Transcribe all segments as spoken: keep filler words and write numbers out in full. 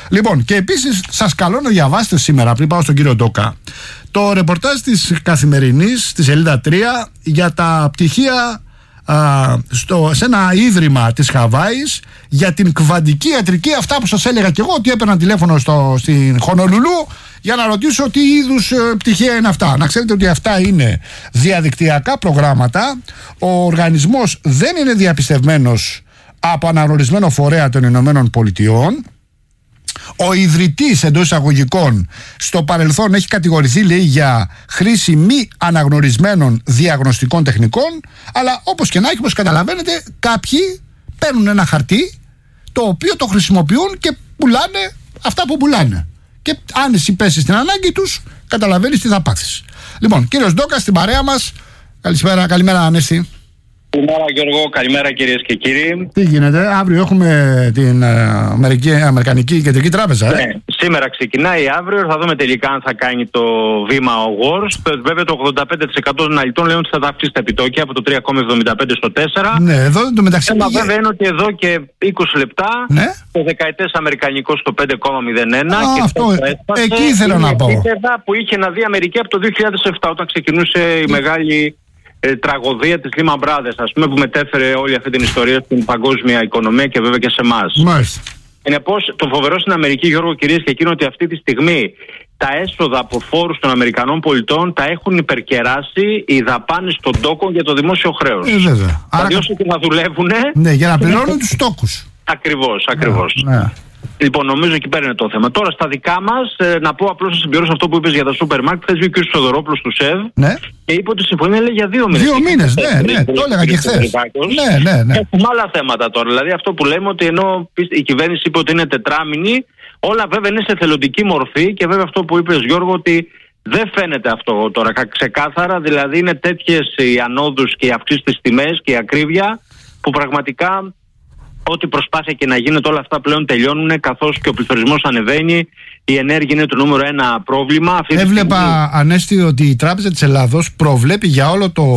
Λοιπόν, και επίσης σας καλώ να διαβάσετε σήμερα, πριν πάω στον κύριο Ντόκα, το ρεπορτάζ της Καθημερινής, στη σελίδα τρία, για τα πτυχία α, στο, σε ένα ίδρυμα της Χαβάης για την κβαντική ιατρική. Αυτά που σας έλεγα και εγώ, ότι έπαιρνα τηλέφωνο στο, στην Χονολουλού για να ρωτήσω τι είδους ε, πτυχία είναι αυτά. Να ξέρετε ότι αυτά είναι διαδικτυακά προγράμματα. Ο οργανισμός δεν είναι διαπιστευμένος από αναγνωρισμένο φορέα των Ηνωμένων Πολιτειών. Ο ιδρυτής, εντός εισαγωγικών, στο παρελθόν έχει κατηγορηθεί, λέει, για χρήση μη αναγνωρισμένων διαγνωστικών τεχνικών. Αλλά όπως και να έχει, όπως καταλαβαίνετε, κάποιοι παίρνουν ένα χαρτί το οποίο το χρησιμοποιούν και πουλάνε αυτά που πουλάνε. Και αν εσύ πέσεις στην ανάγκη τους, καταλαβαίνεις τι θα πάθεις. Λοιπόν, κύριος Ντόκα στην παρέα μας. Καλησπέρα, καλημέρα Ανέστη. Καλημέρα Γιώργο, καλημέρα κυρίες και κύριοι. Τι γίνεται, αύριο έχουμε την Αμερική, Αμερικανική Κεντρική Τράπεζα. Ναι, ε? σήμερα ξεκινάει, αύριο θα δούμε τελικά αν θα κάνει το βήμα ο Worst. Βέβαια το ογδόντα πέντε τοις εκατό των αναλυτών λένε ότι θα τα αυξήσει τα επιτόκια από το τρία κόμμα εβδομήντα πέντε στο τέσσερα. Ναι, εδώ το μεταξύ. Ένα βέβαια είναι ότι εδώ και είκοσι λεπτά, ναι, το δεκαετές αμερικανικό στο πέντε κόμμα μηδέν ένα. Α, και αυτό, έσπασε, εκεί ήθελα να πω. Που είχε να δει η Αμερική από το δύο χιλιάδες επτά, όταν ξεκινούσε η μεγάλη Ε, τραγωδία της Lehman Brothers, ας πούμε, που μετέφερε όλη αυτή την ιστορία στην παγκόσμια οικονομία και βέβαια και σε εμάς. Μάλιστα. Συνεπώς, το φοβερό στην Αμερική, Γιώργο, κυρίες και κύριοι, ότι αυτή τη στιγμή τα έσοδα από φόρους των Αμερικανών πολιτών τα έχουν υπερκεράσει οι δαπάνες των τόκων για το δημόσιο χρέος. Ε, βέβαια. Δηλαδή, όσο και να δουλεύουν. Ναι, για να πληρώνουν τους τόκους. Ακριβώς, ακριβώς. Ναι, ναι. Λοιπόν, νομίζω εκεί πέρα είναι το θέμα. Τώρα στα δικά μας, ε, να πω απλώς να συμπληρώσω αυτό που είπες για τα σούπερ μάρκετ. Χθες βγήκε ο κ. Σοδωρόπουλος του ΣΕΒ, ναι, και είπε ότι η συμφωνία λέει για δύο μήνες. Δύο μήνες, ναι, ναι, το έλεγα και χθες. Ναι, ναι, ναι. Και έχουμε άλλα θέματα τώρα. Δηλαδή αυτό που λέμε, ότι ενώ η κυβέρνηση είπε ότι είναι τετράμηνη, όλα βέβαια είναι σε θελοντική μορφή, και βέβαια αυτό που είπες, Γιώργο, ότι δεν φαίνεται αυτό τώρα ξεκάθαρα. Δηλαδή είναι τέτοιες οι ανόδους και οι αυξήσεις στις τιμές και η ακρίβεια, που πραγματικά ό,τι προσπάθεια και να γίνεται, όλα αυτά πλέον τελειώνουν, καθώς και ο πληθωρισμός ανεβαίνει, η ενέργεια είναι το νούμερο ένα πρόβλημα. Αυτή Έβλεπα, στιγμή... Ανέστη, ότι η Τράπεζα της Ελλάδος προβλέπει για όλο το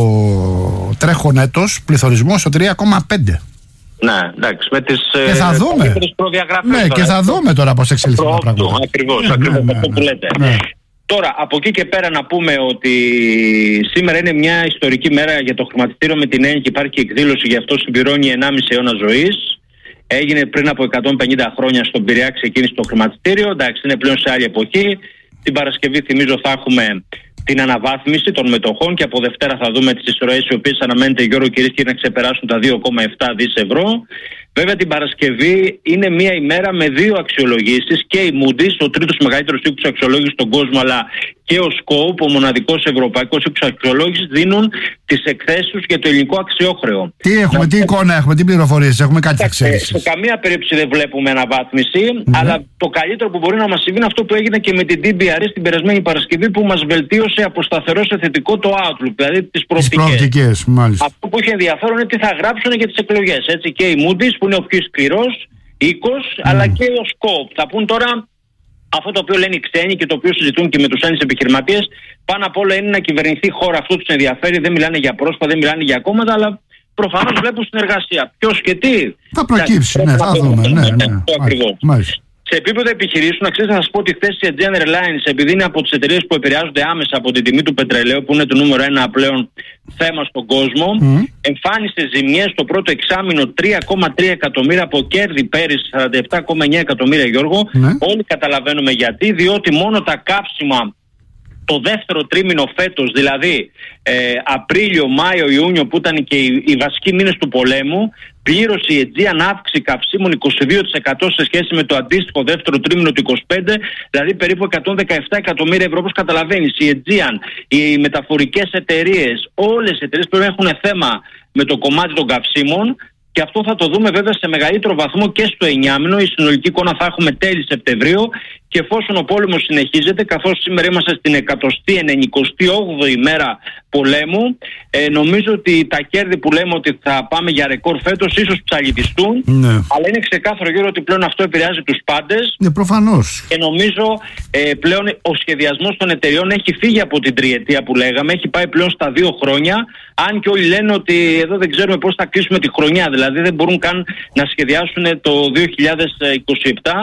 τρέχον έτος πληθωρισμό στο τρία κόμμα πέντε. Ναι, εντάξει, με τις και θα δούμε. προδιαγραφές. Ναι, τώρα, και θα έτσι. δούμε τώρα πώς εξελιχθεί το πράγμα. Ακριβώς, ναι, ακριβώς ναι, αυτό ναι, που λέτε. ναι. Τώρα, από εκεί και πέρα να πούμε ότι σήμερα είναι μια ιστορική μέρα για το χρηματιστήριο, με την έννοια και υπάρχει και εκδήλωση, γι' αυτό συμπληρώνει ενάμιση αιώνα ζωής. Έγινε πριν από εκατόν πενήντα χρόνια στον Πειραιά, ξεκίνησε το χρηματιστήριο. Εντάξει, είναι πλέον σε άλλη εποχή. Την Παρασκευή, θυμίζω, θα έχουμε την αναβάθμιση των μετοχών, και από Δευτέρα θα δούμε τις εισρωές, οι οποίες αναμένεται, Γιώργο, κυρίες και να ξεπεράσουν τα δύο κόμμα επτά δις ευρώ. Βέβαια, την Παρασκευή είναι μια ημέρα με δύο αξιολογήσεις, και η Moody's, ο τρίτος μεγαλύτερος οίκος αξιολόγησης στον κόσμο, αλλά και ο Scope, ο μοναδικός ευρωπαϊκός οίκος αξιολόγησης, δίνουν τις εκθέσεις τους για το ελληνικό αξιόχρεο. Τι έχουμε, να... τι εικόνα έχουμε, τι πληροφορίες έχουμε, κάτι εξέλιξη. Σε καμία περίπτωση δεν βλέπουμε αναβάθμιση, mm-hmm. αλλά το καλύτερο που μπορεί να μας συμβεί είναι αυτό που έγινε και με την ντι μπι αρ στην περασμένη Παρασκευή, που μας βελτίωσε από σταθερό σε θετικό το outlook, δηλαδή τις προοπτικές. Αυτό που έχει ενδιαφέρον είναι τι θα γράψουν για τις εκλογές. Έτσι, και η Moody's, που είναι ο πιο σκληρός οίκος, mm. αλλά και ο Scope. Θα πούν τώρα αυτό το οποίο λένε οι ξένοι και το οποίο συζητούν και με τους Έλληνες επιχειρηματίες. Πάνω απ' όλα είναι να κυβερνηθεί η χώρα, αυτό τους ενδιαφέρει. Δεν μιλάνε για πρόσωπα, δεν μιλάνε για κόμματα, αλλά προφανώς βλέπουν συνεργασία. Ποιος και τι. Θα προκύψει, ναι, θα δούμε. Ναι, ναι, ναι. Ακριβώς. Σε επίπεδο επιχειρήσεων, να ξέρετε, να σας πω ότι χθες η Aegean Airlines, επειδή είναι από τις εταιρείες που επηρεάζονται άμεσα από την τιμή του πετρελαίου, που είναι το νούμερο ένα πλέον θέμα στον κόσμο, mm. εμφάνισε ζημιές στο πρώτο εξάμηνο τρία κόμμα τρία εκατομμύρια από κέρδη πέρυσι σαράντα επτά κόμμα εννέα εκατομμύρια, Γιώργο. Mm. Όλοι καταλαβαίνουμε γιατί, διότι μόνο τα κάψιμα το δεύτερο τρίμηνο φέτος, δηλαδή ε, Απρίλιο, Μάιο, Ιούνιο, που ήταν και οι, οι βασικοί μήνες του πολέμου, πλήρωσε η Aegean αύξηση καυσίμων είκοσι δύο τοις εκατό σε σχέση με το αντίστοιχο δεύτερο τρίμηνο του είκοσι πέντε, δηλαδή περίπου εκατόν δεκαεπτά εκατομμύρια ευρώ. Όπως καταλαβαίνεις, η Aegean, οι μεταφορικές εταιρείες, όλες οι εταιρείες πρέπει να έχουν θέμα με το κομμάτι των καυσίμων. Και αυτό θα το δούμε βέβαια σε μεγαλύτερο βαθμό και στο εννιάμηνο. Η συνολική εικόνα θα έχουμε τέλη Σεπτεμβρίου, και εφόσον ο πόλεμος συνεχίζεται, καθώς σήμερα είμαστε στην εκατοστή ενενηκοστή όγδοη ημέρα πολέμου, ε, νομίζω ότι τα κέρδη που λέμε ότι θα πάμε για ρεκόρ φέτος ίσως ψαλιδιστούν. Ναι. Αλλά είναι ξεκάθαρο, Γιώργο, ότι πλέον αυτό επηρεάζει τους πάντες. Ναι, προφανώς. Και νομίζω ε, πλέον ο σχεδιασμός των εταιριών έχει φύγει από την τριετία που λέγαμε, έχει πάει πλέον στα δύο χρόνια. Αν και όλοι λένε ότι εδώ δεν ξέρουμε πώς θα κλείσουμε τη χρονιά, δηλαδή δεν μπορούν καν να σχεδιάσουν το δύο χιλιάδες είκοσι επτά.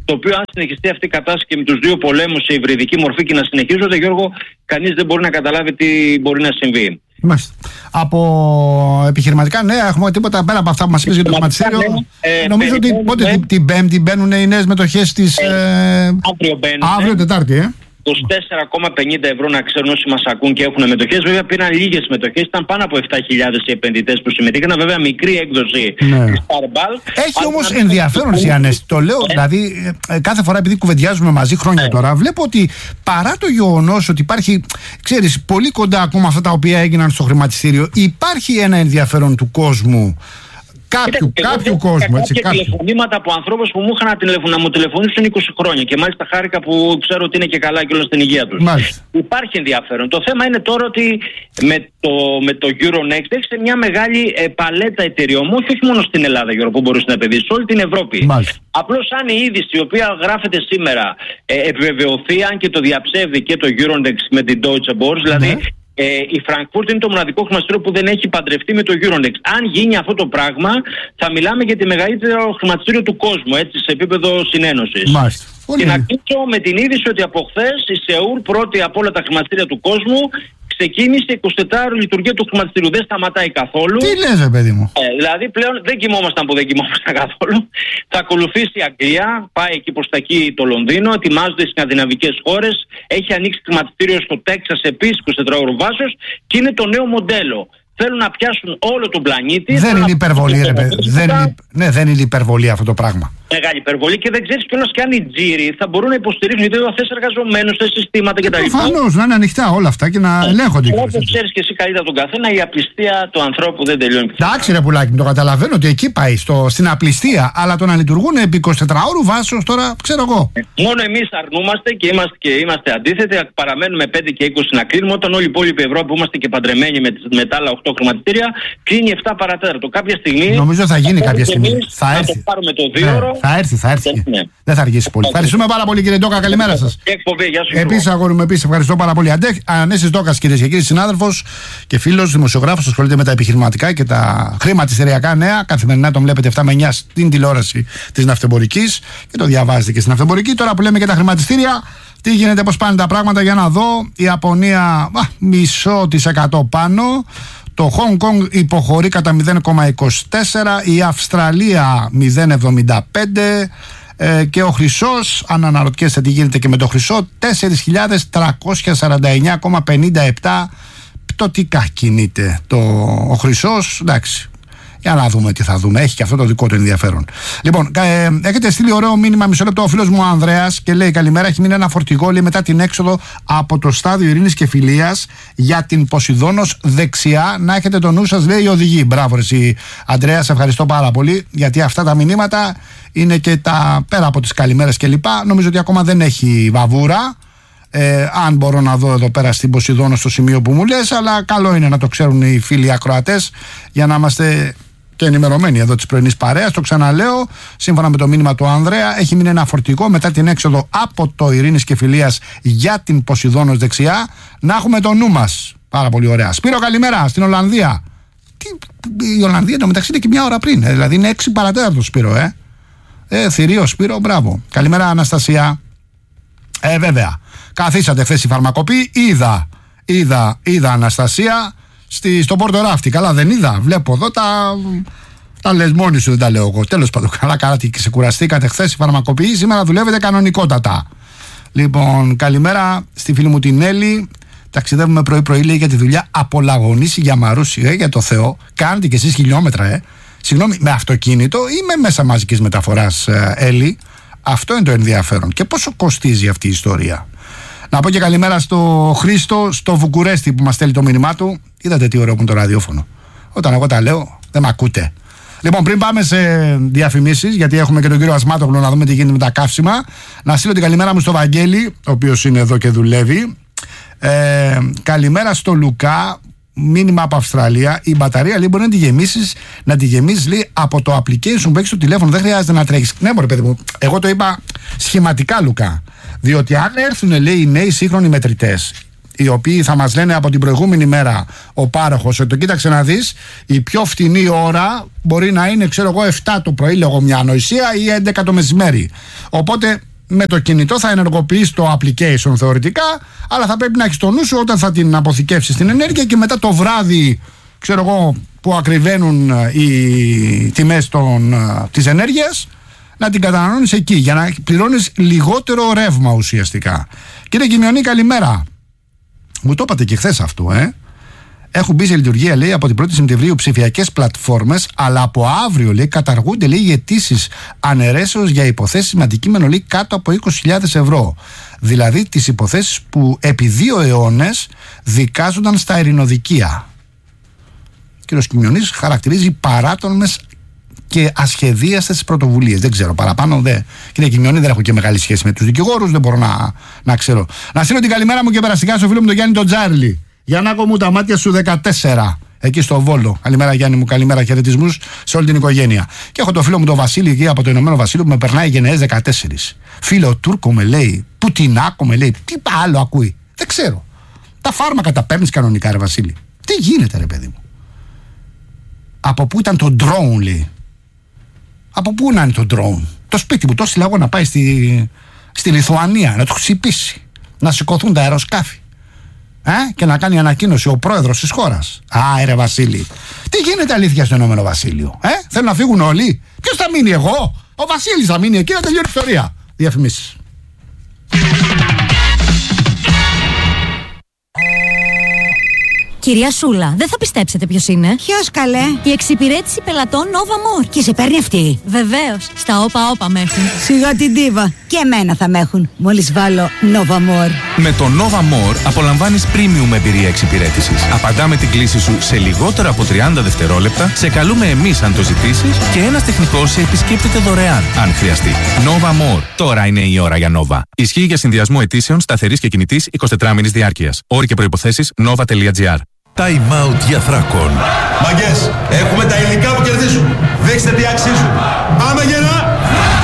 το οποίο αν συνεχιστεί αυτή η κατάσταση και με τους δύο πολέμους σε υβριδική μορφή και να συνεχίζονται, Γιώργο, κανείς δεν μπορεί να καταλάβει τι μπορεί να συμβεί. Μάλιστα. Από επιχειρηματικά νέα έχουμε τίποτα πέρα από αυτά που μας είπες για το χρηματιστήριο? Ε, νομίζω ότι πότε την, την Πέμπτη μπαίνουν οι νέες μετοχές της... Ε, ε, αύριο μπαίνουν. Αύριο Τετάρτη, ε. είκοσι τέσσερα κόμμα πενήντα ευρώ να ξέρουν όσοι μας ακούν και έχουν μετοχές. Βέβαια πήραν λίγες μετοχές, ήταν πάνω από επτά χιλιάδες οι επενδυτές που συμμετείχαν. Βέβαια μικρή έκδοση ναι. της Starbull. Έχει όμως ενδιαφέρον, Ιάννες, το λέω, ε. δηλαδή κάθε φορά επειδή κουβεντιάζουμε μαζί χρόνια ε. τώρα, βλέπω ότι παρά το γεγονός ότι υπάρχει, ξέρεις, πολύ κοντά ακόμα αυτά τα οποία έγιναν στο χρηματιστήριο, υπάρχει ένα ενδιαφέρον του κόσμου. Κάποιου, Κοίτα, κάποιου εγώ, κόσμου, έτσι. Κάποια τηλεφωνήματα από ανθρώπους που μου είχαν να, τηλεφων, να μου τηλεφωνήσουν είκοσι χρόνια και μάλιστα χάρηκα που ξέρω ότι είναι και καλά και όλα στην υγεία τους. Μάλιστα. Υπάρχει ενδιαφέρον. Το θέμα είναι τώρα ότι με το, με το Euronext έχεις μια μεγάλη ε, παλέτα εταιρεών, όχι, όχι μόνο στην Ελλάδα, Γιώργο, που μπορείς να επενδύσεις, όλη την Ευρώπη. Μάλιστα. Απλώς αν η είδηση η οποία γράφεται σήμερα ε, επιβεβαιωθεί, αν και το διαψεύδει και το Euronext με την Deutsche Börse, δηλαδή. Ναι. Ε, η Φραγκφούρτη είναι το μοναδικό χρηματιστήριο που δεν έχει παντρευτεί με το Euronext. Αν γίνει αυτό το πράγμα, θα μιλάμε για τη μεγαλύτερο χρηματιστήριο του κόσμου, έτσι, σε επίπεδο συνένωσης. Μάλιστα. Και να κλείσω με την είδηση ότι από χθες η Σεούρ, πρώτη από όλα τα χρηματιστήρια του κόσμου, ξεκίνησε εικοσιτετράωρη λειτουργία του χρηματιστήριου. Δεν σταματάει καθόλου. Τι λες, ρε παιδί μου. Ε, δηλαδή πλέον δεν κοιμόμασταν που δεν κοιμόμασταν καθόλου. Θα ακολουθήσει η Αγγλία, πάει εκεί προς τα εκεί το Λονδίνο, ετοιμάζονται οι σκανδιναβικές χώρες. Έχει ανοίξει χρηματιστήριο στο Τέξας επίσης εικοσιτετράωρο βάσος και είναι το νέο μοντέλο. Θέλουν να πιάσουν όλο τον πλανήτη. Δεν είναι υπερβολή, ρε παιδί. Δεν είναι, ναι, δεν είναι υπερβολή αυτό το πράγμα. Μεγάλη υπερβολή και δεν ξέρεις κιόλας και αν οι τζίροι θα μπορούν να υποστηρίξουν, γιατί θα θες εργαζομένους, θες συστήματα κτλ. Προφανώς, να είναι ανοιχτά όλα αυτά και να ελέγχονται. Όπως ξέρεις και εσύ καλύτερα τον καθένα, η απληστία του ανθρώπου δεν τελειώνει. Εντάξει, ρε πουλάκι, το καταλαβαίνω ότι εκεί πάει στο, στην απληστία, αλλά το να λειτουργούν επί εικοσιτετράωρου βάσος τώρα ξέρω εγώ. Μόνο εμείς αρνούμαστε και είμαστε, και είμαστε αντίθετοι, παραμένουμε πέντε και είκοσι να κλείνουμε, όταν όλη η υπόλοιπη Ευρώπη που είμαστε και παντρεμένοι με, με τα άλλα οκτώ χρηματιστήρια κλείνει επτά παρατέταρτο. Κάποια στιγμή. Νομίζω θα γίνει κάποια στιγμή. Θα έρθει. Θα πάρουμε το δύο ώρο. Θα έρθει, θα έρθει. Ναι. Δεν θα αργήσει πολύ. Ευχαριστούμε πάρα πολύ, κύριε Ντόκα. Καλημέρα σας. Επίσης, αγόρι μου, επίσης, ευχαριστώ πάρα πολύ. Ανέσης Ντόκας, κυρίες και κύριοι, συνάδελφος και φίλος, δημοσιογράφος, ασχολείται με τα επιχειρηματικά και τα χρηματιστηριακά νέα. Καθημερινά τον βλέπετε επτά με εννιά στην τηλεόραση της ναυτεμπορικής και το διαβάζετε και στην ναυτεμπορική. Τώρα που λέμε και τα χρηματιστήρια, τι γίνεται, πώς πάνε τα πράγματα, για να δω. Η Ιαπωνία, α, μισό της εκατό πάνω. Το Hong Kong υποχωρεί κατά μηδέν κόμμα είκοσι τέσσερα, η Αυστραλία μηδέν κόμμα εβδομήντα πέντε ε, και ο χρυσός, αν αναρωτιέστε τι γίνεται και με το χρυσό, τέσσερις χιλιάδες τριακόσια σαράντα εννιά κόμμα πενήντα επτά πτωτικά κινείται το, ο χρυσός, εντάξει. Για να δούμε τι θα δούμε. Έχει και αυτό το δικό του ενδιαφέρον. Λοιπόν, ε, έχετε στείλει ωραίο μήνυμα, μισό λεπτό, ο φίλος μου ο Ανδρέας και λέει: καλημέρα. Έχει μείνει ένα φορτηγό, λέει, μετά την έξοδο από το στάδιο Ειρήνης και Φιλίας για την Ποσειδώνος δεξιά. Να έχετε το νου σας, λέει, οι οδηγοί. Μπράβο, εσύ, Ανδρέα, σε ευχαριστώ πάρα πολύ, γιατί αυτά τα μηνύματα είναι και τα πέρα από τις καλημέρες κλπ. Νομίζω ότι ακόμα δεν έχει βαβούρα. Ε, αν μπορώ να δω εδώ πέρα στην Ποσειδώνο στο σημείο που μου λες, αλλά καλό είναι να το ξέρουν οι φίλοι ακροατές για να είμαστε και ενημερωμένοι εδώ της πρωινής παρέας. Το ξαναλέω, σύμφωνα με το μήνυμα του Ανδρέα, έχει μείνει ένα φορτηγό μετά την έξοδο από το Ειρήνης και Φιλίας για την Ποσειδώνος δεξιά. Να έχουμε το νου μας. Πάρα πολύ ωραία. Σπύρο, καλημέρα στην Ολλανδία. Τι, η Ολλανδία το μεταξύ είναι και μια ώρα πριν, ε, δηλαδή είναι έξι παρατέταρτο, Σπύρο, ε. Ε, θηρίο, Σπύρο, μπράβο. Καλημέρα, Αναστασία. Ε, βέβαια. Καθίσατε χθες στη φαρμακοπή, είδα, είδα, είδα, Αναστασία, στη, στο Πόρτο Ράφτη. Καλά, δεν είδα. Βλέπω εδώ τα, τα λες μόνοι σου, δεν τα λέω εγώ. Τέλος πάντων, καλά, καλά, και ξεκουραστήκατε χθες στη φαρμακοπή. Σήμερα δουλεύετε κανονικότατα. Λοιπόν, καλημέρα στη φίλη μου την Έλλη. Ταξιδεύουμε πρωί-πρωί, λέει, για τη δουλειά. Απολαγωνίσει για Μαρούσι, ε, για το Θεό. Κάνετε κι εσείς χιλιόμετρα, ε. Συγγνώμη, με αυτοκίνητο ή με μέσα μαζικής μεταφοράς, ε, Έλλη. Αυτό είναι το ενδιαφέρον. Και πόσο κοστίζει αυτή η ιστορία. Να πω και καλημέρα στο Χρήστο, στο Βουκουρέστι που μας στέλνει το μήνυμά του. Είδατε τι ωραίο που είναι το ραδιόφωνο. Όταν εγώ τα λέω, δεν με ακούτε. Λοιπόν, πριν πάμε σε διαφημίσεις, γιατί έχουμε και τον κύριο Ασμάτογλου να δούμε τι γίνεται με τα καύσιμα, να στείλω την καλημέρα μου στο Βαγγέλη, ο οποίος είναι εδώ και δουλεύει. Ε, καλημέρα στο Λουκά. Μήνυμα από Αυστραλία. Η μπαταρία, λέει, μπορεί να τη γεμίσεις, να τη γεμίσεις, λέει, από το application που έχεις στο τηλέφωνο. Δεν χρειάζεται να τρέχεις. Ναι, μωρέ, παιδί μου. Εγώ το είπα σχηματικά, Λουκά. Διότι αν έρθουν, λέει, οι νέοι σύγχρονοι μετρητές, οι οποίοι θα μας λένε από την προηγούμενη μέρα ο πάροχος ότι το κοίταξε να δεις, η πιο φτηνή ώρα μπορεί να είναι, ξέρω εγώ, επτά το πρωί, λέγω μια ανοησία, ή έντεκα το μεσημέρι. Οπότε με το κινητό θα ενεργοποιείς το application θεωρητικά, αλλά θα πρέπει να έχεις το νου σου όταν θα την αποθηκεύσεις την ενέργεια, και μετά το βράδυ, ξέρω εγώ, που ακριβένουν οι τιμές των, της ενέργειας, να την καταναλώνεις εκεί, για να πληρώνεις λιγότερο ρεύμα ουσιαστικά. Κύριε Κιμιονή, καλημέρα. Μου το είπατε και χθες αυτό, ε. Έχουν μπει σε λειτουργία, λέει, από την πρώτη Σεπτεμβρίου ψηφιακές πλατφόρμες, αλλά από αύριο, λέει, καταργούνται, λέει, οι αιτήσεις αναιρέσεως για υποθέσεις με αντικείμενο, λέει, κάτω από είκοσι χιλιάδες ευρώ. Δηλαδή τις υποθέσεις που επί δύο αιώνες δικάζονταν στα ειρηνοδικεία. Ο κύριος Κιμιονής χαρακτηρίζει παράτολμες και ασχεδίαστες πρωτοβουλίες. Δεν ξέρω παραπάνω. Δε. Κύριε Κιμιονή, δεν έχω και μεγάλη σχέση με τους δικηγόρους, δεν μπορώ να, να ξέρω. Να στείλω την καλημέρα μου και περαστικά στο φίλο μου τον Γιάννη τον Τζάρλι. Γιαννάκο μου, τα μάτια σου δεκατέσσερα. Εκεί στο Βόλο. Καλημέρα, Γιάννη μου, καλημέρα, χαιρετισμούς σε όλη την οικογένεια. Και έχω το φίλο μου τον Βασίλη εκεί από το Ηνωμένο Βασίλειο που με περνάει γενναίες δεκατέσσερα. Φίλο Τούρκο με λέει, Πουτινάκο με λέει, τι άλλο ακούει. Δεν ξέρω. Τα φάρμακα τα παίρνεις κανονικά, ρε Βασίλη. Τι γίνεται, ρε παιδί μου. Από πού ήταν το drone, λέει. Από πού να είναι το drone. Το σπίτι μου το έστειλα εγώ να πάει στη, στη Λιθουανία, να το χτυπήσει. Να σηκωθούν τα αεροσκάφη. Ε? Και να κάνει ανακοίνωση ο πρόεδρος της χώρας. Α, ρε Βασίλη. Τι γίνεται αλήθεια στο Ηνωμένο Βασίλειο. Ε? Θέλουν να φύγουν όλοι. Ποιος θα μείνει, εγώ? Ο Βασίλης θα μείνει εκεί, να τελειώνει η ιστορία. Διαφημίσεις. Κυρία Σούλα, δεν θα πιστέψετε ποιος είναι. Ποιος, καλέ? Η εξυπηρέτηση πελατών Nova More. Και σε παίρνει αυτή? Βεβαίως, στα όπα όπα με έχουν. Σιγά την τίβα. Και εμένα θα με έχουν, μόλις βάλω Nova More. Με το Nova More απολαμβάνεις premium εμπειρία εξυπηρέτησης. Απαντάμε την κλήση σου σε λιγότερα από τριάντα δευτερόλεπτα, σε καλούμε εμείς αν το ζητήσεις και ένας τεχνικός σε επισκέπτεται δωρεάν αν χρειαστεί. Nova More. Τώρα είναι η ώρα για Nova. Ισχύει για συνδυασμό αιτήσεων σταθερής και κινητής εικοσιτετράμηνης διάρκειας. Όροι και προϋποθέσεις nova τελεία gr. Time out για Θράκον. Μαγκές, έχουμε τα υλικά που κερδίζουν. Δείξτε τι αξίζουν. Πάμε γερά!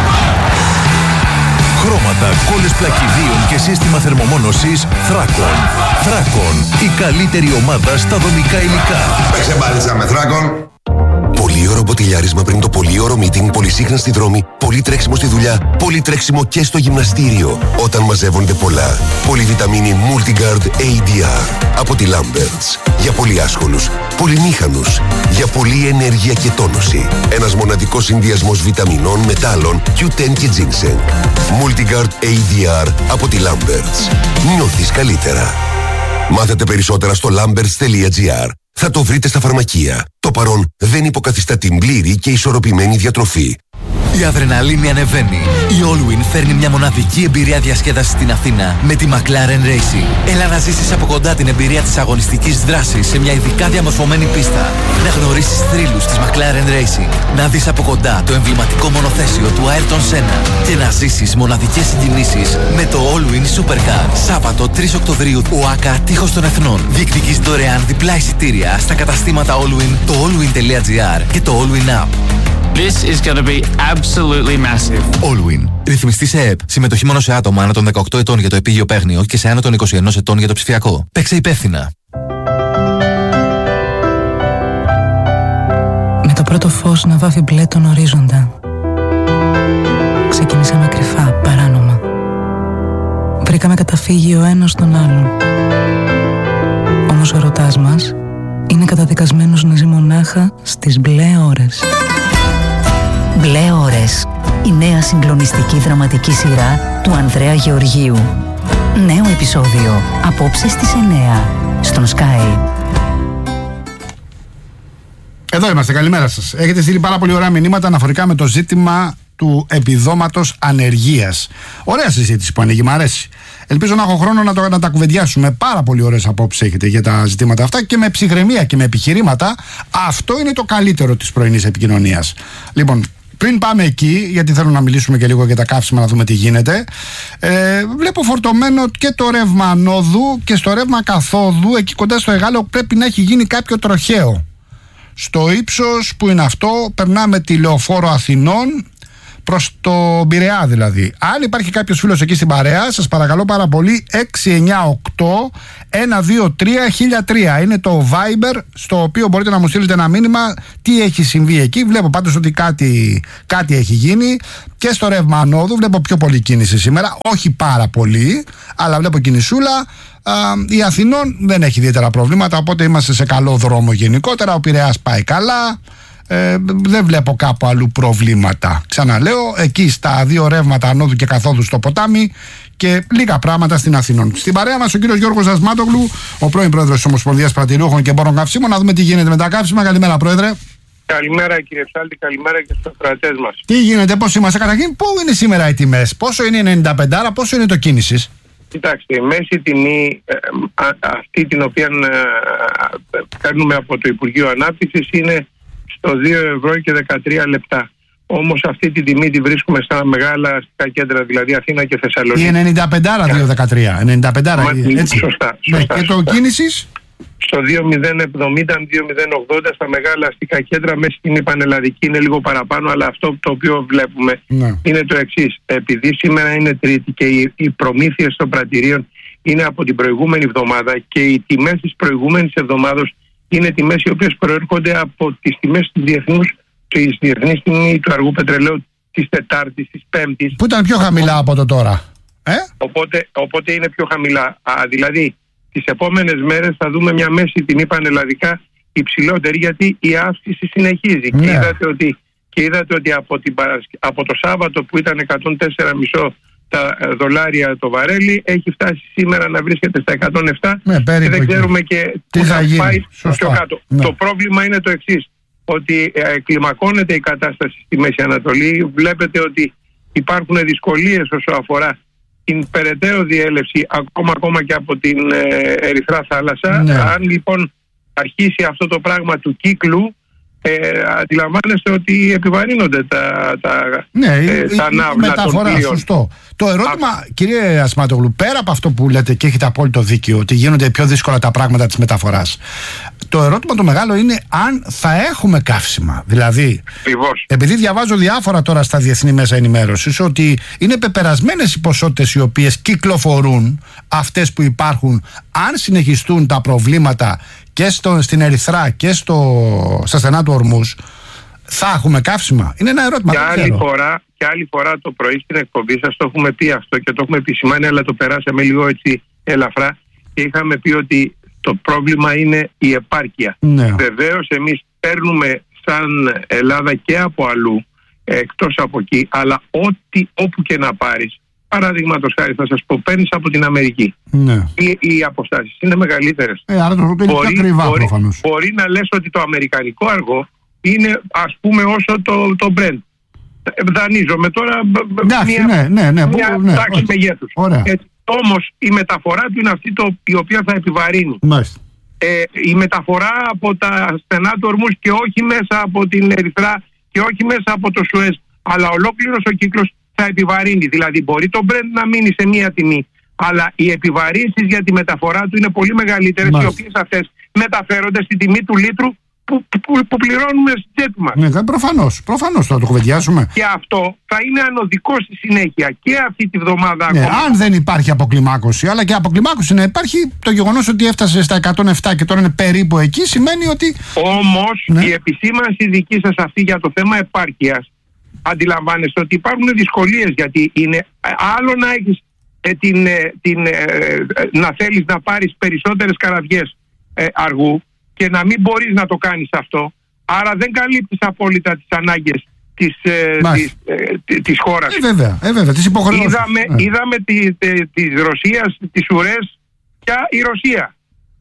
Χρώματα, κόλλες πλακιδίων και σύστημα θερμομόνωσης Θράκον. Θράκον, η καλύτερη ομάδα στα δομικά υλικά. Παίξε μπάλιτσα με Θράκον. Πολύ ωραίο μποτιλιάρισμα πριν το πολύ ωραίο meeting, πολύ σύγχρονα στη δρόμη, πολύ τρέξιμο στη δουλειά, πολύ τρέξιμο και στο γυμναστήριο. Όταν μαζεύονται πολλά. Πολυβιταμίνη Multigard έι ντι αρ από τη Lamberts. Για πολύ άσχολους, πολυμήχανους, για πολλή ενέργεια και τόνωση. Ένας μοναδικός συνδυασμός βιταμινών, μετάλλων, κιου τεν και ginseng. Multigard έι ντι αρ από τη Lamberts. Νιώθεις καλύτερα. Μάθετε περισσότερα στο lamberts τελεία gr. Θα το βρείτε στα φαρμακεία. Το παρόν δεν υποκαθιστά την πλήρη και ισορροπημένη διατροφή. Η αδρεναλίνη ανεβαίνει. Η Allwyn φέρνει μια μοναδική εμπειρία διασκέδασης στην Αθήνα με τη McLaren Racing. Έλα να ζήσεις από κοντά την εμπειρία της αγωνιστικής δράσης σε μια ειδικά διαμορφωμένη πίστα. Να γνωρίσεις θρύλους της McLaren Racing. Να δεις από κοντά το εμβληματικό μονοθέσιο του Ayrton Senna. Και να ζήσεις μοναδικές συγκινήσεις με το Allwyn Supercar. Σάββατο τρεις Οκτωβρίου, ο ΆΚΑ Τείχος των Εθνών. Διεκδικείς δωρεάν διπλά εισιτήρια στα καταστήματα Allwyn, το allwyn τελεία gr και το Allwyn App. This is going to be absolutely massive. Allwyn. Ρυθμιστή σε ΕΕΠ. Συμμετοχή μόνο σε άτομα άνω των δεκαοκτώ ετών για το επίγειο παίγνιο και σε άνω των είκοσι ένα ετών για το ψηφιακό. Παίξε υπεύθυνα. Με το πρώτο φως να βάφει μπλε τον ορίζοντα. Ξεκινήσαμε κρυφά, παράνομα. Βρήκαμε καταφύγιο ο ένας τον άλλον. Όμως ο ερωτάς μας είναι καταδικασμένος να ζει μονάχα στις μπλε ώρες. Μπλε ώρες. Η νέα συγκλονιστική δραματική σειρά του Ανδρέα Γεωργίου. Νέο επεισόδιο απόψε στις εννιά στον Sky. Εδώ είμαστε, καλημέρα σας. Έχετε στείλει πάρα πολύ ωραία μηνύματα αναφορικά με το ζήτημα του επιδόματος ανεργίας. Ωραία συζήτηση που ανοίγει, μ' αρέσει. Ελπίζω να έχω χρόνο να, το, να τα κουβεντιάσουμε. Πάρα πολύ ωραίες απόψεις έχετε για τα ζητήματα αυτά και με ψυχραιμία και με επιχειρήματα. Αυτό είναι το καλύτερο της πρωινής επικοινωνίας. Λοιπόν, πριν πάμε εκεί, γιατί θέλω να μιλήσουμε και λίγο για τα καύσιμα, να δούμε τι γίνεται. Ε, βλέπω φορτωμένο και το ρεύμα ανόδου και στο ρεύμα καθόδου, εκεί κοντά στο Εγάλεο, πρέπει να έχει γίνει κάποιο τροχαίο. Στο ύψος που είναι αυτό, περνάμε τη Λεωφόρο Αθηνών, προς το Πειραιά δηλαδή. Αν υπάρχει κάποιος φίλος εκεί στην παρέα, σας παρακαλώ πάρα πολύ, έξι εννιά οκτώ ένα δύο τρία χίλια τρία είναι το Viber, στο οποίο μπορείτε να μου στείλετε ένα μήνυμα τι έχει συμβεί εκεί. Βλέπω πάντως ότι κάτι, κάτι έχει γίνει και στο ρεύμα ανόδου. Βλέπω πιο πολύ κίνηση σήμερα, όχι πάρα πολύ, αλλά βλέπω κινησούλα. Α, η Αθηνών δεν έχει ιδιαίτερα προβλήματα, οπότε είμαστε σε καλό δρόμο γενικότερα. Ο Πειραιάς πάει καλά. Ε, δεν βλέπω κάπου αλλού προβλήματα. Ξαναλέω, εκεί στα δύο ρεύματα ανόδου και καθόδου στο ποτάμι και λίγα πράγματα στην Αθηνών. Στην παρέα μας ο κύριος Γιώργος Ασμάτογλου, ο πρώην πρόεδρος της Ομοσπονδίας Πρατηριούχων και Εμπόρων Καυσίμων. Να δούμε τι γίνεται με τα καύσιμα. Καλημέρα, πρόεδρε. Καλημέρα, κύριε Ψάλτη, καλημέρα και στους κρατές μας. Τι γίνεται, πώς είμαστε? Καταρχήν, πού είναι σήμερα οι τιμές? Πόσο είναι ενενήντα πέντε, άρα πόσο είναι το κίνησης? Κοιτάξτε, η μέση τιμή ε, α, αυτή την οποία ε, παίρνουμε από το Υπουργείο Ανάπτυξης είναι στο δύο ευρώ και δεκατρία λεπτά. Όμως αυτή τη τιμή τη βρίσκουμε στα μεγάλα αστικά κέντρα, δηλαδή Αθήνα και Θεσσαλονίκη. Η ενενήντα πέντε δύο δεκατρία. ενενήντα πέντε, έτσι. Σωστά. Ναι, σωστά και το σωστά. κίνησης? Στο δύο μηδέν εβδομήντα με δύο μηδέν ογδόντα στα μεγάλα αστικά κέντρα, μέσα στην πανελλαδική είναι λίγο παραπάνω, αλλά αυτό το οποίο βλέπουμε ναι. είναι το εξής. Επειδή σήμερα είναι Τρίτη και οι, οι προμήθειες των πρατηρίων είναι από την προηγούμενη εβδομάδα και οι τιμές της προηγούμενης εβδομάδος είναι τιμές οι οποίες προέρχονται από τις τιμές της διεθνούς, της διεθνής τιμή του αργού πετρελαίου της Τετάρτης, της Πέμπτης. Που ήταν πιο χαμηλά από το τώρα. Ε? Οπότε, οπότε είναι πιο χαμηλά. Α, δηλαδή, τις επόμενες μέρες θα δούμε μια μέση τιμή πανελλαδικά υψηλότερη, γιατί η αύξηση συνεχίζει. Ναι. Και, είδατε ότι, και είδατε ότι από, την, από το Σάββατο που ήταν εκατόν τέσσερα κόμμα πέντε τα δολάρια το βαρέλι, έχει φτάσει σήμερα να βρίσκεται στα εκατόν επτά, ναι, και δεν ξέρουμε και τι θα γίνει. πάει Σωστά. πιο κάτω. Ναι. Το πρόβλημα είναι το εξής, ότι ε, κλιμακώνεται η κατάσταση στη Μέση Ανατολή. Βλέπετε ότι υπάρχουν δυσκολίες όσο αφορά την περαιτέρω διέλευση ακόμα, ακόμα και από την ε, Ερυθρά Θάλασσα. Ναι. Αν λοιπόν αρχίσει αυτό το πράγμα του κύκλου, ε, αντιλαμβάνεστε ότι επιβαρύνονται τα, τα, ναι, ε, τα η, ναύλα η μεταφορά, των πλοίων. σωστό. Το ερώτημα, Α... κύριε Ασμάτογλου, πέρα από αυτό που λέτε και έχετε απόλυτο δίκιο, ότι γίνονται πιο δύσκολα τα πράγματα της μεταφοράς, το ερώτημα το μεγάλο είναι αν θα έχουμε καύσιμα. Δηλαδή, Ακριβώς. επειδή διαβάζω διάφορα τώρα στα διεθνή μέσα ενημέρωσης ότι είναι πεπερασμένες οι ποσότητες οι οποίες κυκλοφορούν, αυτές που υπάρχουν, αν συνεχιστούν τα προβλήματα και στο, στην Ερυθρά και στο, στα στενά του Ορμούς, θα έχουμε καύσιμα? Είναι ένα ερώτημα. Και άλλη, φορά, και άλλη φορά το πρωί στην εκπομπή σας το έχουμε πει αυτό και το έχουμε επισημάνει, αλλά το περάσαμε λίγο έτσι ελαφρά και είχαμε πει ότι το πρόβλημα είναι η επάρκεια. Ναι. Βεβαίως εμείς παίρνουμε σαν Ελλάδα και από αλλού, εκτός από εκεί, αλλά ό,τι, όπου και να πάρεις, παραδείγματος χάρη θα σας πω, παίρνεις από την Αμερική. Ναι. Οι, οι αποστάσεις είναι μεγαλύτερες. Ε, άρα το είναι πιο ακριβά μπορεί, προφανώς. Μπορεί να λες ότι το αμερικανικό αργό είναι ας πούμε όσο το, το Brent. Δανείζομαι τώρα ναι, μια, ναι, ναι, ναι, μια ναι, τάξη ναι, μεγέθους. Έτσι, όμως η μεταφορά του είναι αυτή το, η οποία θα επιβαρύνει. Ε, η μεταφορά από τα στενά του Ορμούς και όχι μέσα από την Ερυθρά και όχι μέσα από το Σουέζ, αλλά ολόκληρος ο κύκλος θα επιβαρύνει. Δηλαδή μπορεί το Brent να μείνει σε μία τιμή, αλλά οι επιβαρύνσεις για τη μεταφορά του είναι πολύ μεγαλύτερες, οι οποίες αυτές μεταφέρονται στην τιμή του λίτρου που, που, που πληρώνουμε στην τσέπη μας. Ναι, προφανώς, προφανώς θα το κουβεντιάσουμε. Και αυτό θα είναι ανωδικό στη συνέχεια και αυτή τη βδομάδα. Ναι, ακόμα. αν δεν υπάρχει αποκλιμάκωση, αλλά και αποκλιμάκωση να υπάρχει, το γεγονός ότι έφτασε στα εκατόν επτά και τώρα είναι περίπου εκεί σημαίνει ότι. Όμως ναι. η επισήμανση δική σας αυτή για το θέμα επάρκειας, αντιλαμβάνεστε ότι υπάρχουν δυσκολίες, γιατί είναι άλλο να έχεις ε, την, ε, την, ε, να θέλεις να πάρεις περισσότερες καραβιές ε, αργού και να μην μπορείς να το κάνεις αυτό, άρα δεν καλύπτεις απόλυτα τις ανάγκες της, ε, της, ε, της χώρας. Ε, βέβαια, ε, βέβαια, τις υποχρεώσεις. Είδαμε, ε. είδαμε τη, τη, της Ρωσίας, τις ουρές και η Ρωσία.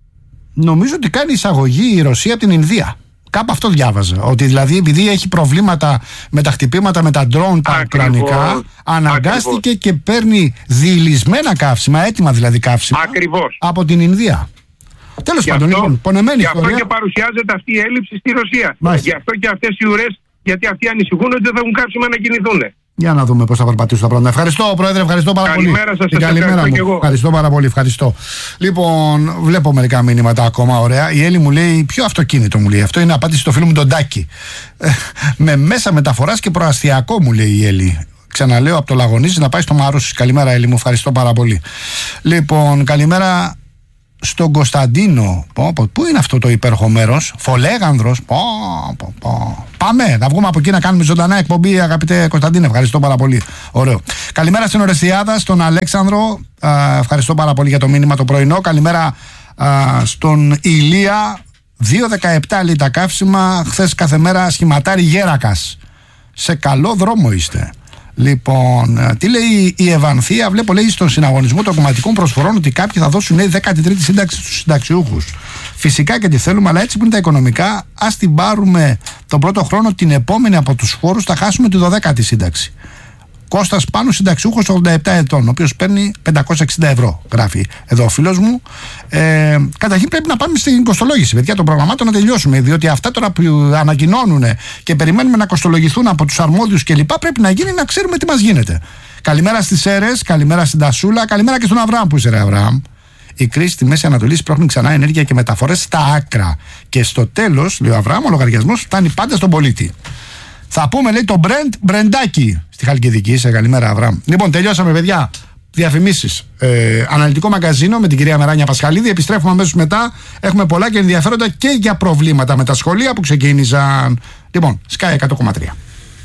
Νομίζω ότι κάνει εισαγωγή η Ρωσία από την Ινδία. Κάπου αυτό διάβαζα. Ότι δηλαδή επειδή έχει προβλήματα με τα χτυπήματα με τα ντρόουν τα ουκρανικά, αναγκάστηκε ακριβώς. και παίρνει διηλισμένα καύσιμα, έτοιμα δηλαδή καύσιμα, ακριβώς. από την Ινδία. Τέλος πάντων, λοιπόν, πονεμένη γι' ιστορία. αυτό και παρουσιάζεται αυτή η έλλειψη στη Ρωσία. Μάλιστα. Γι' αυτό και αυτές οι ουρές, γιατί αυτοί ανησυχούν ότι δεν θα έχουν καύσιμα να κινηθούν. Για να δούμε πώς θα περπατήσουν τα πράγματα. Ευχαριστώ, Πρόεδρε, ευχαριστώ πάρα καλημέρα πολύ. Σας, Την καλημέρα μου. Εγώ. Ευχαριστώ πάρα πολύ, ευχαριστώ. Λοιπόν, βλέπω μερικά μηνύματα ακόμα, ωραία. Η Έλλη μου λέει: ποιο αυτοκίνητο μου λέει. Αυτό είναι απάντηση στο φίλο μου τον Τάκη. Με μέσα μεταφοράς και προαστιακό μου λέει η Έλλη. Ξαναλέω από το Λαγωνίζι να πάει στο Μαρούσι. Καλημέρα, Έλλη μου, ευχαριστώ πάρα πολύ. Λοιπόν, καλημέρα στον Κωνσταντίνο. Πω, πω, πού είναι αυτό το υπέροχο μέρος, Φολέγανδρος. Πω, πω, πω. Πάμε να βγούμε από εκεί να κάνουμε ζωντανά εκπομπή, αγαπητέ Κωνσταντίνε. Ευχαριστώ πάρα πολύ. Ωραίο. Καλημέρα στην Ορεστιάδα, στον Αλέξανδρο. Α, ευχαριστώ πάρα πολύ για το μήνυμα το πρωινό. Καλημέρα α, στον Ηλία. δύο δεκαεπτά λέει τα καύσιμα. Χθες κάθε μέρα σχηματάρι Γέρακας. Σε καλό δρόμο είστε. Λοιπόν, τι λέει η Ευανθία? Βλέπω, λέει, στον συναγωνισμό των κομματικών προσφορών ότι κάποιοι θα δώσουν, λέει, δέκατη τρίτη σύνταξη στους συνταξιούχους. Φυσικά και τη θέλουμε, αλλά έτσι που είναι τα οικονομικά, ας την πάρουμε τον πρώτο χρόνο, την επόμενη από τους φόρους θα χάσουμε τη δωδέκατη σύνταξη. Κώστας Πάνου, συνταξιούχος ογδόντα επτά ετών, ο οποίος παίρνει πεντακόσια εξήντα ευρώ, γράφει εδώ ο φίλος μου. Ε, καταρχήν πρέπει να πάμε στην κοστολόγηση, παιδιά, των προγραμμάτων να τελειώσουμε. Διότι αυτά τώρα που ανακοινώνουν και περιμένουμε να κοστολογηθούν από τους αρμόδιους κλπ. Πρέπει να γίνει, να ξέρουμε τι μας γίνεται. Καλημέρα στις Σέρες, καλημέρα στην Τασούλα, καλημέρα και στον Αβραάμ. Που είσαι, ρε Αβραάμ? Η κρίση στη Μέση Ανατολή σπρώχνει ξανά ενέργεια και μεταφορές στα άκρα. Και στο τέλος, λέει ο Αβραάμ, ο λογαριασμός φτάνει πάντα στον πολίτη. Θα πούμε, λέει, το Brent Μπρεντάκι στη Χαλκιδική. Σε καλημέρα, Αβραάμ. Λοιπόν, τελειώσαμε, παιδιά. Διαφημίσεις. Ε, αναλυτικό μαγκαζίνο με την κυρία Μεράνια Πασχαλίδη. Επιστρέφουμε αμέσως μετά. Έχουμε πολλά και ενδιαφέροντα και για προβλήματα με τα σχολεία που ξεκίνησαν. Λοιπόν, Sky εκατό κόμμα τρία.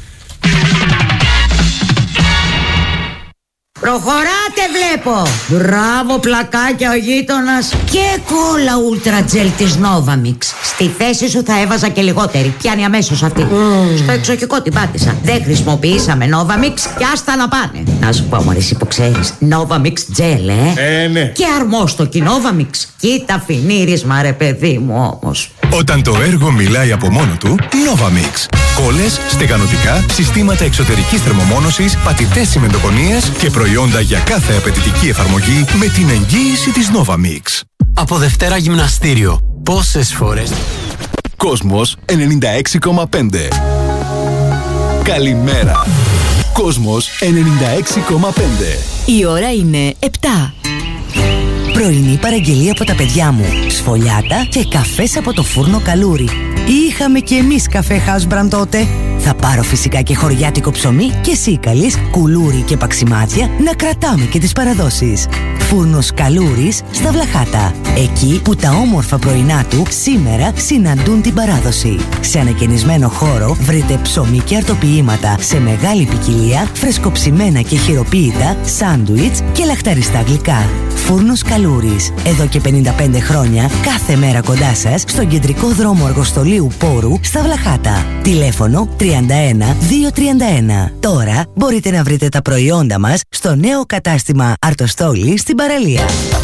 Προχωράτε βλέπω. Μπράβο πλακάκια ο γείτονας. Και κόλλα Ultra Gel της Novamix. Στη θέση σου θα έβαζα και λιγότερη. Πιάνει αμέσως αυτή. mm. Στο εξοχικό την πάτησα. Δεν χρησιμοποιήσαμε Novamix και άστα να πάνε. Να σου πω μωρέ, εσύ που ξέρεις, Novamix Gel, ε, ε ναι. Και αρμόστοκι Novamix. Κοίτα φινίρισμα ρε παιδί μου όμως. Όταν το έργο μιλάει από μόνο του, Novamix. Κόλλες, στεγανοτικά, συστήματα εξωτερικής θερμομόνωσης, πατητές τσιμεντοκονίες και προϊόντα για κάθε απαιτητική εφαρμογή με την εγγύηση της Novamix. Από Δευτέρα γυμναστήριο. Πόσες φορές? Κόσμος ενενήντα έξι κόμμα πέντε. Καλημέρα. Κόσμος ενενήντα έξι κόμμα πέντε. Η ώρα είναι επτά. Πρωινή παραγγελία από τα παιδιά μου. Σφολιάτα και καφές από το φούρνο Καλούρι. Είχαμε και εμείς καφέ Housebrand τότε. Θα πάρω φυσικά και χωριάτικο ψωμί και σίκαλης, κουλούρι και παξιμάδια να κρατάμε και τις παραδόσεις. Φούρνος Καλούρης στα Βλαχάτα. Εκεί που τα όμορφα πρωινά του σήμερα συναντούν την παράδοση. Σε ανακαινισμένο χώρο βρείτε ψωμί και αρτοποιήματα σε μεγάλη ποικιλία, φρεσκοψημένα και χειροποίητα, σάντουιτς και λαχταριστά γλυκά. Φούρνος Καλούρης. Εδώ και πενήντα πέντε χρόνια, κάθε μέρα κοντά σας, στον κεντρικό δρόμο Αργοστολίου Πόρου στα Βλαχάτα. Τηλέφωνο τριάντα ένα δύο τριάντα ένα. Τώρα μπορείτε να βρείτε τα προϊόντα μας στο νέο κατάστημα Αρτοστόλη στην παραλία.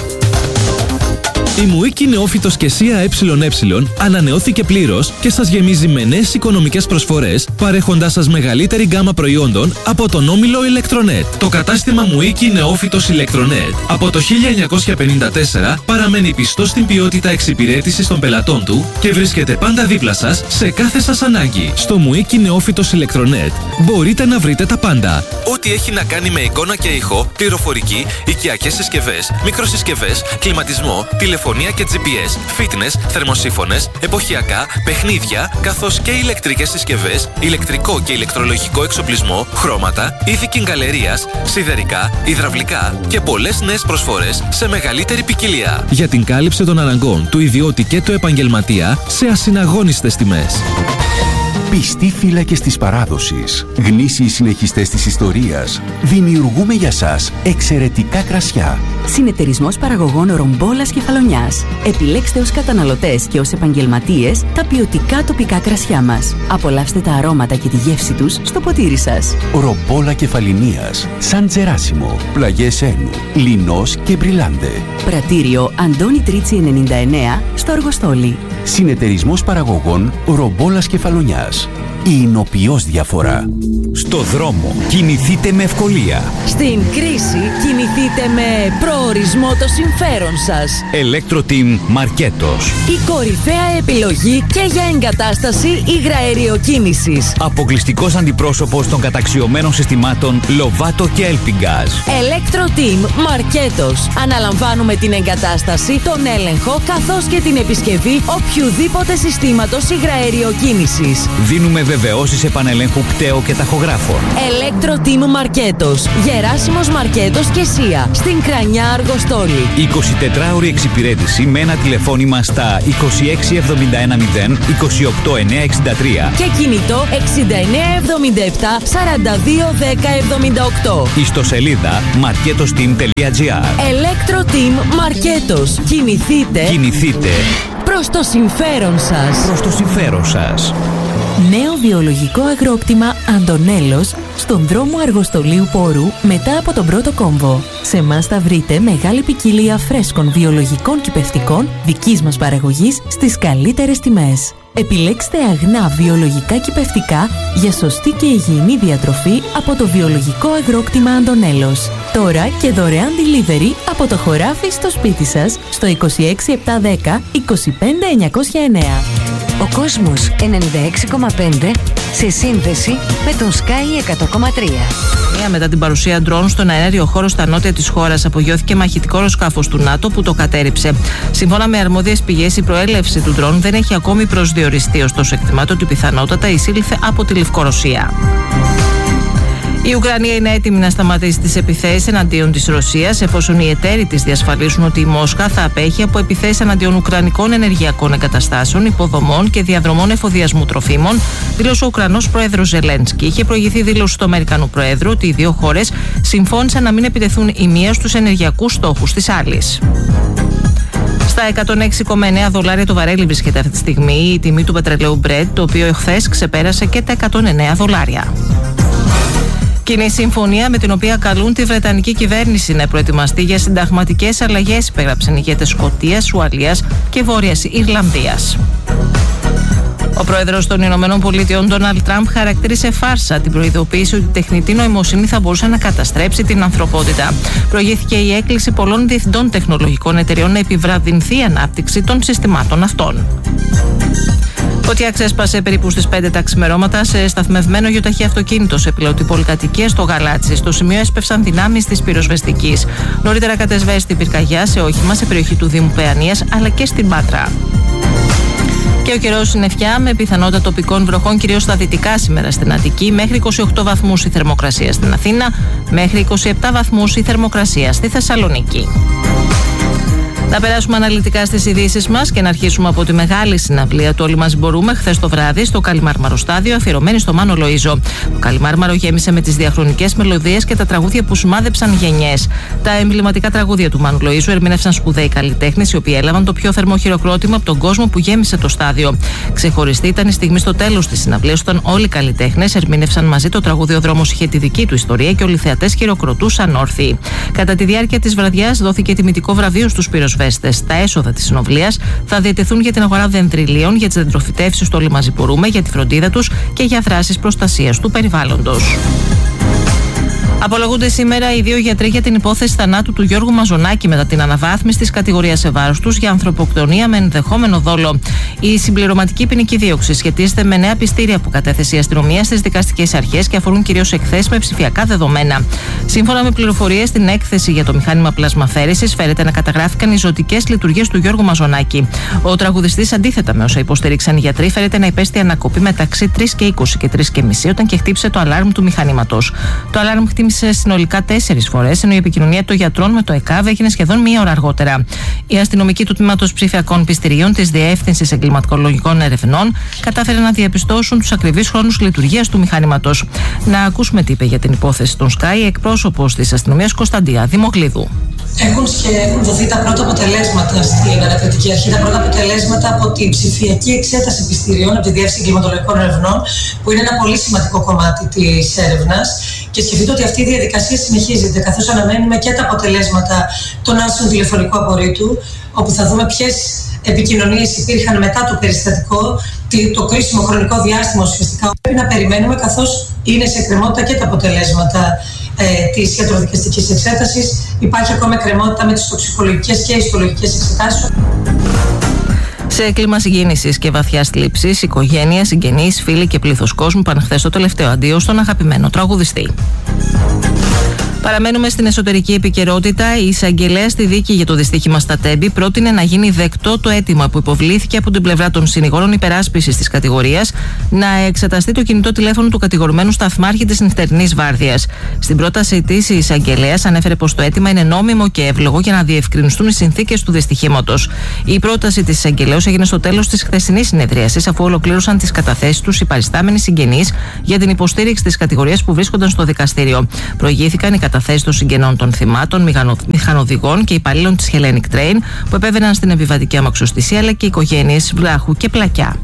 Η Μουίκη Νεόφυτος και ΣΥΑ ΕΕ ανανεώθηκε πλήρως και σας γεμίζει με νέες οικονομικές προσφορές, παρέχοντάς σας μεγαλύτερη γκάμα προϊόντων από τον όμιλο Ηλεκτρονέτ. Το κατάστημα Μουίκη Νεόφυτος Ηλεκτρονέτ από το χίλια εννιακόσια πενήντα τέσσερα παραμένει πιστό στην ποιότητα εξυπηρέτησης των πελατών του και βρίσκεται πάντα δίπλα σας σε κάθε σας ανάγκη. Στο Μουίκη Νεόφυτος Ηλεκτρονέτ μπορείτε να βρείτε τα πάντα. Ό,τι έχει να κάνει με εικόνα και ήχο, πληροφορική, οικιακές συσκευές, μικροσυσκευές, κλιματισμό, τηλεφωνία και τζι πι ες, fitness, θερμοσύφωνες, εποχιακά, παιχνίδια, καθώς και ηλεκτρικές συσκευές, ηλεκτρικό και ηλεκτρολογικό εξοπλισμό, χρώματα, είδη κιγκαλερίας, σιδερικά, υδραυλικά και πολλές νέες προσφορές σε μεγαλύτερη ποικιλία. Για την κάλυψη των αναγκών του ιδιώτη και του επαγγελματία σε ασυναγώνιστες τιμές. Πιστοί φύλακες της παράδοσης, γνήσιοι συνεχιστές της ιστορίας, δημιουργούμε για σας εξαιρετικά κρασιά. Συνεταιρισμός παραγωγών Ρομπόλας Κεφαλονιάς. Επιλέξτε ως καταναλωτές και ως επαγγελματίες τα ποιοτικά τοπικά κρασιά μας. Απολαύστε τα αρώματα και τη γεύση τους στο ποτήρι σας. Ρομπόλα Κεφαλινίας, Σαν Τζεράσιμο, Πλαγιές Ένου, Λινός και Μπριλάντε. Πρατήριο Αντώνη Τρίτσι ενενήντα εννέα στο Αργοστόλι. Συνεταιρισμός παραγωγών Ρομπόλας Κεφαλονιάς. η εινοποιώς διαφορά. Στο δρόμο κινηθείτε με ευκολία. Στην κρίση κινηθείτε με προορισμό το συμφέρον σας. Electro-Team Μαρκέτος. Η κορυφαία επιλογή και για εγκατάσταση υγραεριοκίνησης. Αποκλειστικός αντιπρόσωπος των καταξιωμένων συστημάτων Lovato και Elpingaz. Electro-Team Μαρκέτος. Αναλαμβάνουμε την εγκατάσταση, τον έλεγχο καθώς και την επισκευή οποιουδήποτε συστήματος υγραεριοκίνησης. Δίνουμε βεβαιώσεις επανελέγχου πτέο και ταχογράφων. Electro-Team Μαρκέτος. Γεράσιμος Μαρκέτος και Σία. Στην Κρανιά Αργοστόλη. εικοσιτετράωρη εξυπηρέτηση με ένα τηλεφώνημα στα είκοσι έξι εβδομήντα ένα μηδέν είκοσι οκτώ εννιακόσια εξήντα τρία και κινητό εξήντα εννέα εβδομήντα επτά σαράντα δύο δέκα εβδομήντα οκτώ. Ιστοσελίδα marketosteam τελεία gr. Electro-Team Μαρκέτος. Κινηθείτε. Κινηθείτε. Προς το συμφέρον σας. Προς το συμφέρον σας. Νέο βιολογικό αγρόκτημα Αντωνέλος στον δρόμο Αργοστολίου Πόρου μετά από τον πρώτο κόμβο. Σε εμάς θα βρείτε μεγάλη ποικιλία φρέσκων βιολογικών κυπευτικών δικής μας παραγωγής στις καλύτερες τιμές. Επιλέξτε αγνά βιολογικά κυπευτικά για σωστή και υγιεινή διατροφή από το βιολογικό αγρόκτημα Αντωνέλος. Τώρα και δωρεάν delivery από το χωράφι στο σπίτι σας στο είκοσι έξι επτακόσια δέκα είκοσι πέντε εννιακόσια εννέα. Ο κόσμος ενενήντα έξι κόμμα πέντε σε σύνδεση με τον Sky εκατό κόμμα τρία. Μετά την παρουσία ντρόουν στον αέριο χώρο στα νότια της χώρας, απογειώθηκε μαχητικό αεροσκάφος του ΝΑΤΟ που το κατέρριψε. Σύμφωνα με αρμόδιες πηγές, η προέλευση του ντρόουν δεν έχει ακόμη προσδιοριστεί, ωστόσο εκτιμάται ότι πιθανότατα εισήλθε από τη Λευκορωσία. Η Ουκρανία είναι έτοιμη να σταματήσει τις επιθέσεις εναντίον της Ρωσίας, εφόσον οι εταίροι της διασφαλίσουν ότι η Μόσχα θα απέχει από επιθέσεις εναντίον ουκρανικών ενεργειακών εγκαταστάσεων, υποδομών και διαδρομών εφοδιασμού τροφίμων, δήλωσε ο Ουκρανός πρόεδρος Ζελένσκι. Είχε προηγηθεί δήλωση του Αμερικανού Προέδρου ότι οι δύο χώρες συμφώνησαν να μην επιτεθούν η μία στους ενεργειακούς στόχους της άλλης. Στα εκατόν έξι κόμμα εννέα δολάρια το βαρέλι βρίσκεται αυτή τη στιγμή η τιμή του πετρελαίου Brent, το οποίο χθες ξεπέρασε και τα εκατόν εννέα δολάρια. Κοινή συμφωνία με την οποία καλούν τη Βρετανική κυβέρνηση να προετοιμαστεί για συνταγματικές αλλαγές υπέγραψαν ηγέτες Σκωτίας, Ουαλίας και Βόρειας Ιρλανδίας. Ο πρόεδρος των Ηνωμένων Πολιτειών, Ντόναλντ Τραμπ, χαρακτήρισε φάρσα την προειδοποίηση ότι η τεχνητή νοημοσύνη θα μπορούσε να καταστρέψει την ανθρωπότητα. Προηγήθηκε η έκκληση πολλών διευθυντών τεχνολογικών εταιριών να επιβραδυνθεί η ανάπτυξη των συστημάτων αυτών. Φωτιά ξέσπασε περίπου στις πέντε τα ξημερώματα σε σταθμευμένο γιοταχή αυτοκίνητο σε πιλωτή πολυκατοικία στο Γαλάτσι. Στο σημείο έσπευσαν δυνάμεις της πυροσβεστικής. Νωρίτερα κατεσβέστη πυρκαγιά σε όχημα σε περιοχή του Δήμου Παιανίας αλλά και στην Πάτρα. Και ο καιρός συννεφιά με πιθανότητα τοπικών βροχών κυρίως στα δυτικά σήμερα στην Αττική, μέχρι είκοσι οκτώ βαθμούς η θερμοκρασία στην Αθήνα, μέχρι είκοσι επτά βαθμούς η θερμοκρασία στη Θεσσαλονίκη. Να περάσουμε αναλυτικά στις ειδήσεις μας και να αρχίσουμε από τη μεγάλη συναυλία του Όλοι Μαζί Μπορούμε χθες το βράδυ στο Καλιμάρμαρο Στάδιο, αφιερωμένη στο Μάνο Λοΐζο. Το Καλιμάρμαρο γέμισε με τις διαχρονικές μελωδίες και τα τραγούδια που σημάδεψαν γενιές. Τα εμβληματικά τραγούδια του Μάνου Λοΐζου ερμήνευσαν σπουδαίοι καλλιτέχνες, οι οποίοι έλαβαν το πιο θερμό χειροκρότημα από τον κόσμο που γέμισε το στάδιο. Ξεχωριστή ήταν η στιγμή στο τέλος της συναυλίας, όταν όλοι οι καλλιτέχνες ερμήνευσαν μαζί το τραγούδι. Ο δρόμος είχε τη δική του ιστορία και όλοι οι θεατές χειροκροτούσαν όρθιοι. Κατά τη διάρκεια της βραδιάς δόθηκε τιμητικό βραβείο στους πυροσβέστες. Τα έσοδα της συναυλίας θα διατεθούν για την αγορά δεντριλίων, για τις δεντροφυτεύσεις του Όλοι Μαζί Μπορούμε, για τη φροντίδα τους και για δράσεις προστασίας του περιβάλλοντος. Απολογούνται σήμερα οι δύο γιατροί για την υπόθεση θανάτου του Γιώργου Μαζονάκη μετά την αναβάθμιση της κατηγορίας σε βάρος τους για ανθρωποκτονία με ενδεχόμενο δόλο. Η συμπληρωματική ποινική δίωξη σχετίζεται με νέα πιστήρια που κατέθεσε η αστυνομία στις δικαστικές αρχές και αφορούν κυρίως εκθέσεις με ψηφιακά δεδομένα. Σύμφωνα με πληροφορίες, στην έκθεση για το μηχάνημα πλασμαφέρησης φέρεται να καταγράφηκαν οι ζωτικές λειτουργίες του Γιώργου Μαζονάκη. Ο τραγουδιστής, αντίθετα με όσα υποστηρίξαν οι γιατροί, φέρεται να υπέστη ανακοπή μεταξύ τρεις και είκοσι και τρεις και μισή όταν και χτύπησε το αλάρμ του μηχανήματος. Το αλάρμ χτύπησε συνολικά τέσσερις φορές, ενώ η επικοινωνία των γιατρών με το ΕΚΑΒ έγινε σχεδόν μία ώρα αργότερα. Οι αστυνομικοί του Τμήματος Ψηφιακών Πιστηρίων της Διεύθυνσης Εγκληματολογικών Ερευνών κατάφεραν να διαπιστώσουν τους ακριβείς χρόνους λειτουργίας του μηχανήματος. Να ακούσουμε τι είπε για την υπόθεση των Sky εκπρόσωπος της αστυνομίας Κωνσταντία Δημογλίδου. Έχουν, έχουν δοθεί τα πρώτα αποτελέσματα στην Ανακριτική Αρχή, τα πρώτα αποτελέσματα από την ψηφιακή εξέταση πιστηρίων από τη Διεύθυνση Εγκληματολογικών Ερευνών, που είναι ένα πολύ σημαντικό κομμάτι της έρευνας. Και σκεφτείτε ότι αυτή η διαδικασία συνεχίζεται, καθώς αναμένουμε και τα αποτελέσματα των άσων τηλεφωνικού απορρίτου, όπου θα δούμε ποιες επικοινωνίες υπήρχαν μετά το περιστατικό, το κρίσιμο χρονικό διάστημα ουσιαστικά. Πρέπει να περιμένουμε, καθώς είναι σε εκκρεμότητα και τα αποτελέσματα ε, της ιατροδικαστικής εξέτασης. Υπάρχει ακόμα εκκρεμότητα με τις τοξικολογικές και ιστολογικές εξετάσεις. Σε κλίμα συγκίνησης και βαθιάς θλίψης, οικογένεια, συγγενείς, φίλοι και πλήθος κόσμου πάνε χθες το τελευταίο αντίο στον αγαπημένο τραγουδιστή. Παραμένουμε στην εσωτερική επικαιρότητα. Η εισαγγελέα στη δίκη για το δυστύχημα στα Τέμπη πρότεινε να γίνει δεκτό το αίτημα που υποβλήθηκε από την πλευρά των συνηγόρων υπεράσπισης της κατηγορίας να εξεταστεί το κινητό τηλέφωνο του κατηγορουμένου σταθμάρχη της νυχτερινής βάρδιας. Στην πρόταση της, η εισαγγελέας ανέφερε πως το αίτημα είναι νόμιμο και εύλογο για να διευκρινιστούν οι συνθήκες του δυστυχήματος. Η πρόταση της εισαγγελέως έγινε στο τέλος της χθεσινής συνεδρίασης, αφού ολοκλήρωσαν τις καταθέσεις τους οι παριστάμενοι συγγενείς για την υποστήριξη της κατηγορίας που βρίσκονταν στο δικαστήριο. Προηγήθηκαν οι καταθέσεις των συγγενών των θυμάτων, μηχανοδηγών και υπαλλήλων της Hellenic Train που επέβαιναν στην επιβατική αμαξοστησία, αλλά και οικογένειες Βλάχου και Πλακιά.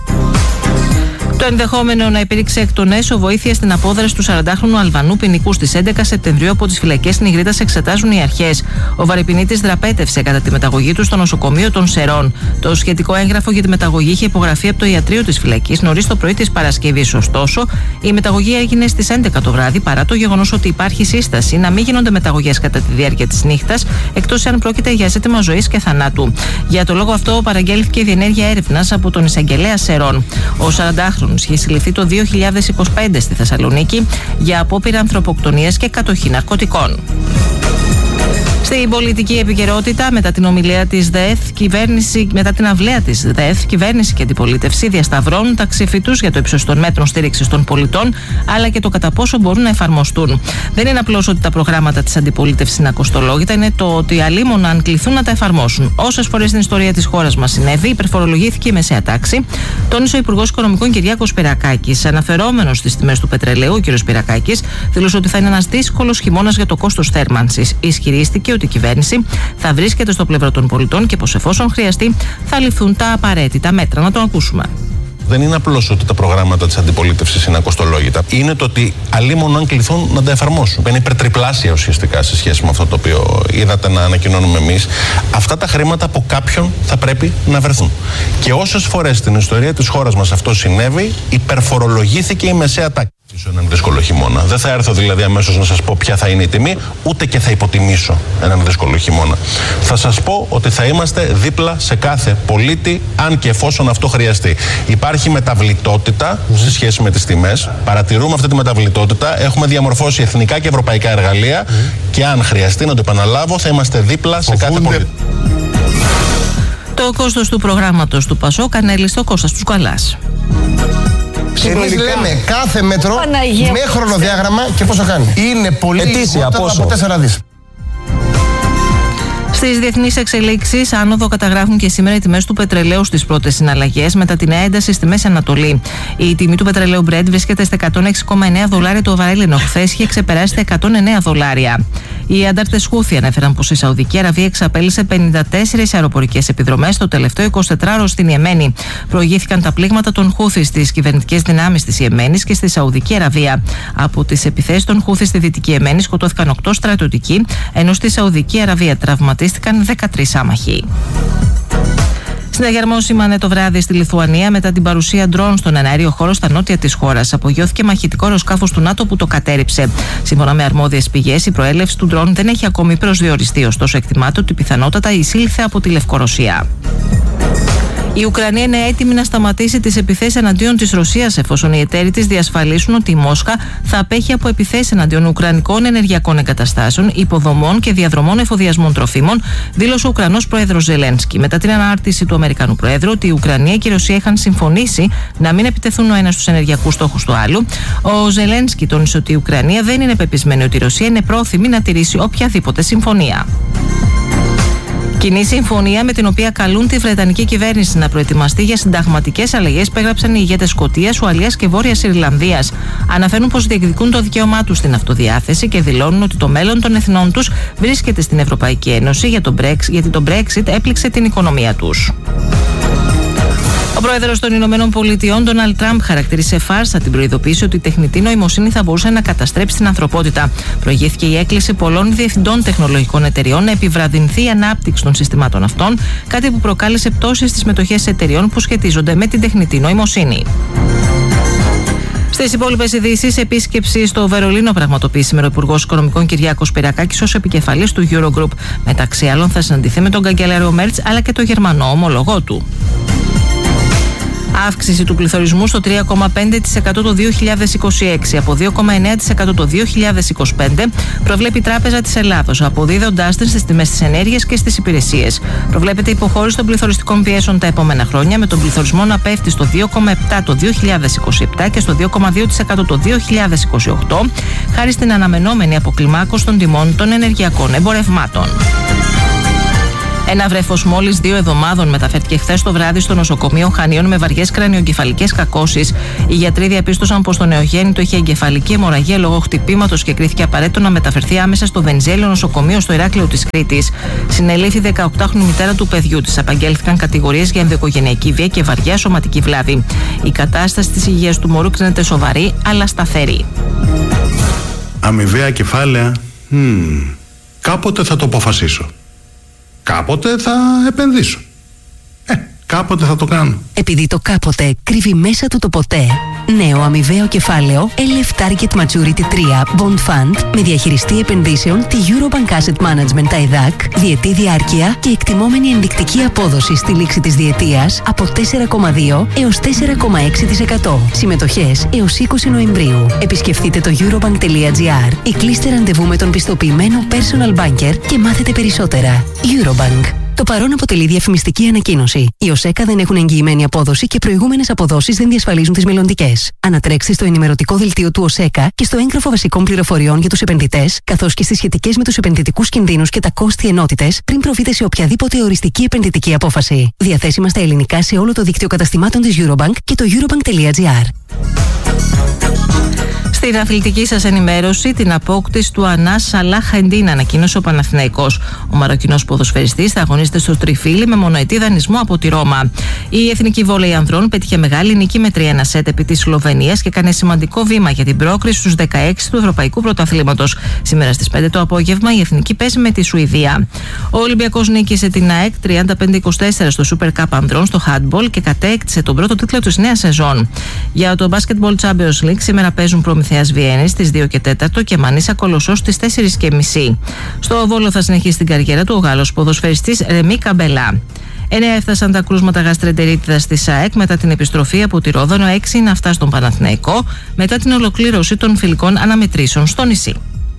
Το ενδεχόμενο να υπήρξε εκ των έσω βοήθεια στην απόδραση του σαραντάχρονου Αλβανού ποινικού στις έντεκα Σεπτεμβρίου από τις φυλακές Νιγρίτας εξετάζουν οι αρχές. Ο βαρυπινίτης δραπέτευσε κατά τη μεταγωγή του στο νοσοκομείο των Σερών. Το σχετικό έγγραφο για τη μεταγωγή είχε υπογραφεί από το ιατρείο της φυλακής νωρίς το πρωί της Παρασκευής. Ωστόσο, η μεταγωγή έγινε στις έντεκα το βράδυ, παρά το γεγονός ότι υπάρχει σύσταση να μην γίνονται μεταγωγές κατά τη διάρκεια της νύχτας, εκτός αν πρόκειται για ζήτημα ζωής και θανάτου. Για το λόγο αυτό, παραγγέλθηκε η διενέργεια έρευνας από τον εισαγγελέα Σερών. Ο σαραντάχρονος είχε συλληφθεί το δύο χιλιάδες είκοσι πέντε στη Θεσσαλονίκη για απόπειρα ανθρωποκτονίας και κατοχή ναρκωτικών. Στην πολιτική επικαιρότητα, μετά την ομιλία της ΔΕΘ, κυβέρνηση, μετά την αυλαία της ΔΕΘ, κυβέρνηση και αντιπολίτευση διασταυρώνουν τα ξύφη τους για το ύψος των μέτρων στήριξης των πολιτών, αλλά και το κατά πόσο μπορούν να εφαρμοστούν. Δεν είναι απλώς ότι τα προγράμματα της αντιπολίτευσης είναι ακοστολόγητα, είναι το ότι αλίμονα αν κληθούν να τα εφαρμόσουν. Όσες φορές στην ιστορία της χώρας μας συνέβη, υπερφορολογήθηκε η μεσαία τάξη, τόνισε ο Υπουργός Οικονομικών Κυριάκος Σπυρακάκης. Αναφερόμενος στις τιμές του πετρελαίου, ο κ. Σπυρακάκης δήλωσε ότι θα είναι ένας δύσκολος χειμώνας για το κόστος θέρμανσης. Ισχυρίστηκε ότι η κυβέρνηση θα βρίσκεται στο πλευρό των πολιτών και πως εφόσον χρειαστεί θα ληφθούν τα απαραίτητα μέτρα. Να τον ακούσουμε. Δεν είναι απλώς ότι τα προγράμματα της αντιπολίτευσης είναι ακοστολόγητα. Είναι το ότι αλίμονο αν κληθούν να τα εφαρμόσουν. Είναι υπερτριπλάσια ουσιαστικά σε σχέση με αυτό το οποίο είδατε να ανακοινώνουμε εμείς. Αυτά τα χρήματα από κάποιον θα πρέπει να βρεθούν. Και όσες φορές στην ιστορία της χώρας μας αυτό συνέβη, υπερφορολογήθηκε η μεσαία τάξη. Σε έναν δύσκολο χειμώνα. Δεν θα έρθω δηλαδή αμέσως να σας πω ποια θα είναι η τιμή, ούτε και θα υποτιμήσω έναν δύσκολο χειμώνα. Θα σας πω ότι θα είμαστε δίπλα σε κάθε πολίτη, αν και εφόσον αυτό χρειαστεί. Υπάρχει μεταβλητότητα σε σχέση με τις τιμές. Παρατηρούμε αυτή τη μεταβλητότητα. Έχουμε διαμορφώσει εθνικά και ευρωπαϊκά εργαλεία και αν χρειαστεί, να το επαναλάβω, θα είμαστε δίπλα σε κάθε πολίτη. Το κόστος του προγράμματος του ΠΑΣΟΚ ανέλησε το Κώστας Τσουκαλάς. Εμείς λέμε κάθε μέτρο Παναγία. με χρονοδιάγραμμα και πόσο κάνει. Είναι πολύ ετήσια από τέσσερα δις. Στις διεθνείς εξελίξεις, άνοδο καταγράφουν και σήμερα οι τιμές του πετρελαίου στις πρώτες συναλλαγές μετά την ένταση στη Μέση Ανατολή. Η τιμή του πετρελαίου Brent βρίσκεται στα εκατόν έξι κόμμα εννέα δολάρια το βαρέλ, ενώ χθες είχε ξεπεράσει τα εκατόν εννέα δολάρια. Οι αντάρτες Χούθι ανέφεραν πως η Σαουδική Αραβία εξαπέλυσε πενήντα τέσσερις αεροπορικές επιδρομές το τελευταίο εικοσιτετράωρο στην Ιεμένη. Προηγήθηκαν τα πλήγματα των Χούθι στις κυβερνητικές δυνάμεις της Ιεμένης και στη Σαουδική Αραβία. Από τις επιθέσεις των Χούθι στη Δυτική Ιεμένη σκοτώθηκαν οκτώ στρατιωτικοί, ενώ στη Σαουδική Αραβία τραυματίστηκαν δεκατρείς άμαχοι. Συναγερμό σήμανε το βράδυ στη Λιθουανία μετά την παρουσία ντρόουν στον εναέριο χώρο στα νότια της χώρας. Απογειώθηκε μαχητικό αεροσκάφος του ΝΑΤΟ που το κατέρριψε. Σύμφωνα με αρμόδιες πηγές, η προέλευση του ντρόουν δεν έχει ακόμη προσδιοριστεί, ωστόσο εκτιμάται ότι πιθανότατα εισήλθε από τη Λευκορωσία. Η Ουκρανία είναι έτοιμη να σταματήσει τις επιθέσεις εναντίον της Ρωσίας, εφόσον οι εταίροι της διασφαλίσουν ότι η Μόσχα θα απέχει από επιθέσεις εναντίον ουκρανικών ενεργειακών εγκαταστάσεων, υποδομών και διαδρομών εφοδιασμών τροφίμων, δήλωσε ο Ουκρανός πρόεδρος Ζελένσκι. Μετά την ανάρτηση του Αμερικανού Προέδρου ότι η Ουκρανία και η Ρωσία είχαν συμφωνήσει να μην επιτεθούν ο ένας στους ενεργειακούς στόχους του άλλου, ο Ζελένσκι τόνισε ότι η Ουκρανία δεν είναι πεπισμένη ότι η Ρωσία είναι πρόθυμη να τηρήσει οποιαδήποτε συμφωνία. Κοινή συμφωνία με την οποία καλούν τη Βρετανική κυβέρνηση να προετοιμαστεί για συνταγματικές αλλαγές υπέγραψαν οι ηγέτες Σκωτίας, Ουαλίας και Βόρειας Ιρλανδίας. Αναφέρουν πως διεκδικούν το δικαίωμά τους στην αυτοδιάθεση και δηλώνουν ότι το μέλλον των εθνών τους βρίσκεται στην Ευρωπαϊκή Ένωση για το Brexit, γιατί το Brexit έπληξε την οικονομία τους. Ο πρόεδρος των Ηνωμένων Πολιτειών, Ντόναλντ Τραμπ, χαρακτήρισε φάρσα την προειδοποίηση ότι η τεχνητή νοημοσύνη θα μπορούσε να καταστρέψει την ανθρωπότητα. Προηγήθηκε η έκκληση πολλών διευθυντών τεχνολογικών εταιριών να επιβραδυνθεί η ανάπτυξη των συστημάτων αυτών, κάτι που προκάλεσε πτώσεις στις μετοχές εταιριών που σχετίζονται με την τεχνητή νοημοσύνη. Στις υπόλοιπες ειδήσεις, επίσκεψη στο Βερολίνο πραγματοποιεί σήμερα ο Υπουργός Οικονομικών Κυριάκος Πυρακάκης ως επικεφαλής του Eurogroup. Μεταξύ άλλων, θα συναντηθεί με τον καγκελάριο Μέρτς αλλά και τον Γερμανό ομολογό του. Αύξηση του πληθωρισμού στο τρία κόμμα πέντε τοις εκατό το δύο χιλιάδες είκοσι έξι από δύο κόμμα εννέα τοις εκατό το δύο χιλιάδες είκοσι πέντε, προβλέπει η Τράπεζα της Ελλάδος, αποδίδοντάς την στις τιμές της ενέργειας και στις υπηρεσίες. Προβλέπεται υποχώρηση των πληθωριστικών πιέσεων τα επόμενα χρόνια, με τον πληθωρισμό να πέφτει στο δύο κόμμα επτά τοις εκατό το δύο χιλιάδες είκοσι επτά και στο δύο κόμμα δύο τοις εκατό το δύο χιλιάδες είκοσι οκτώ, χάρη στην αναμενόμενη αποκλιμάκωση των τιμών των ενεργειακών εμπορευμάτων. Ένα βρέφος μόλις δύο εβδομάδων μεταφέρθηκε χθες το βράδυ στο νοσοκομείο Χανίων με βαριές κρανιογκεφαλικές κακώσεις. Οι γιατροί διαπίστωσαν πως το νεογέννητο είχε εγκεφαλική αιμορραγία λόγω χτυπήματος και κρίθηκε απαραίτητο να μεταφερθεί άμεσα στο Βενιζέλιο νοσοκομείο στο Ηράκλειο της Κρήτης. Συνελήφθη δεκαοκτάχρονη μητέρα του παιδιού της. Απαγγέλθηκαν κατηγορίες για ενδοοικογενειακή βία και βαριά σωματική βλάβη. Η κατάσταση της υγείας του μωρού κρίνεται σοβαρή αλλά σταθερή. Αμοιβαία κεφάλαια. Hmm. Κάποτε θα το αποφασίσω. Κάποτε θα επενδύσω. Ε, κάποτε θα το κάνω. Επειδή το κάποτε κρύβει μέσα του το ποτέ. Νέο αμοιβαίο κεφάλαιο ελ εφ Target Maturity τρία Bond Fund με διαχειριστή επενδύσεων τη Eurobank Asset Management τα ΕΔΑΚ, διετή διάρκεια και εκτιμόμενη ενδεικτική απόδοση στη λήξη της διετίας από τέσσερα κόμμα δύο έως τέσσερα κόμμα έξι τοις εκατό. Συμμετοχές έως είκοσι Νοεμβρίου. Επισκεφτείτε το eurobank.gr ή κλείστε ραντεβού με τον πιστοποιημένο personal banker και μάθετε περισσότερα. Eurobank. Το παρόν αποτελεί διαφημιστική ανακοίνωση. Οι ΟΣΕΚΑ δεν έχουν εγγυημένη απόδοση και προηγούμενες αποδόσεις δεν διασφαλίζουν τις μελλοντικές. Ανατρέξτε στο ενημερωτικό δελτίο του ΟΣΕΚΑ και στο έγγραφο βασικών πληροφοριών για τους επενδυτές, καθώς και στις σχετικές με τους επενδυτικούς κινδύνους και τα κόστη ενότητες πριν προβείτε σε οποιαδήποτε οριστική επενδυτική απόφαση. Διαθέσιμα στα ελληνικά σε όλο το δίκτυο καταστημάτων της Eurobank και το eurobank.gr. Στην αθλητική σας ενημέρωση, την απόκτηση του Ανάς Σαλάχ-Εντίν ανακοίνωσε ο Παναθηναϊκός. Ο Μαροκινός ποδοσφαιριστής θα αγωνίζεται στο Τριφύλι με μονοετή δανεισμό από τη Ρώμα. Η εθνική βόλεϊ ανδρών πέτυχε μεγάλη νίκη με τρία ένα σετ επί της Σλοβενίας και έκανε σημαντικό βήμα για την πρόκριση στους δεκαέξι του Ευρωπαϊκού Πρωταθλήματος. Σήμερα στις πέντε το απόγευμα η εθνική παίζει με τη Σουηδία. Ο Ολυμπιακός νίκησε την ΑΕΚ τριάντα πέντε είκοσι τέσσερα στο Super Cup ανδρών στο handball και κατέκτησε τον πρώτο τίτλο της νέας σεζόν. Για το Basketball Champions League σήμερα παίζουν Προμηθέας Βιέννης στις δύο και τέσσερα και Μανίσα Κολοσσός στις τέσσερις και μισή. Στο Βόλο θα συνεχίσει την καριέρα του ο Γάλλος ποδοσφαιριστής Ρεμί Καμπελά. Εννέα έφτασαν τα κρούσματα γαστρεντερίτιδας στη ΣΑΕΚ μετά την επιστροφή από τη Ρόδονο, έξι είναι αυτά στον Παναθηναϊκό μετά την ολοκλήρωση των φιλικών αναμετρήσεων στο νησί.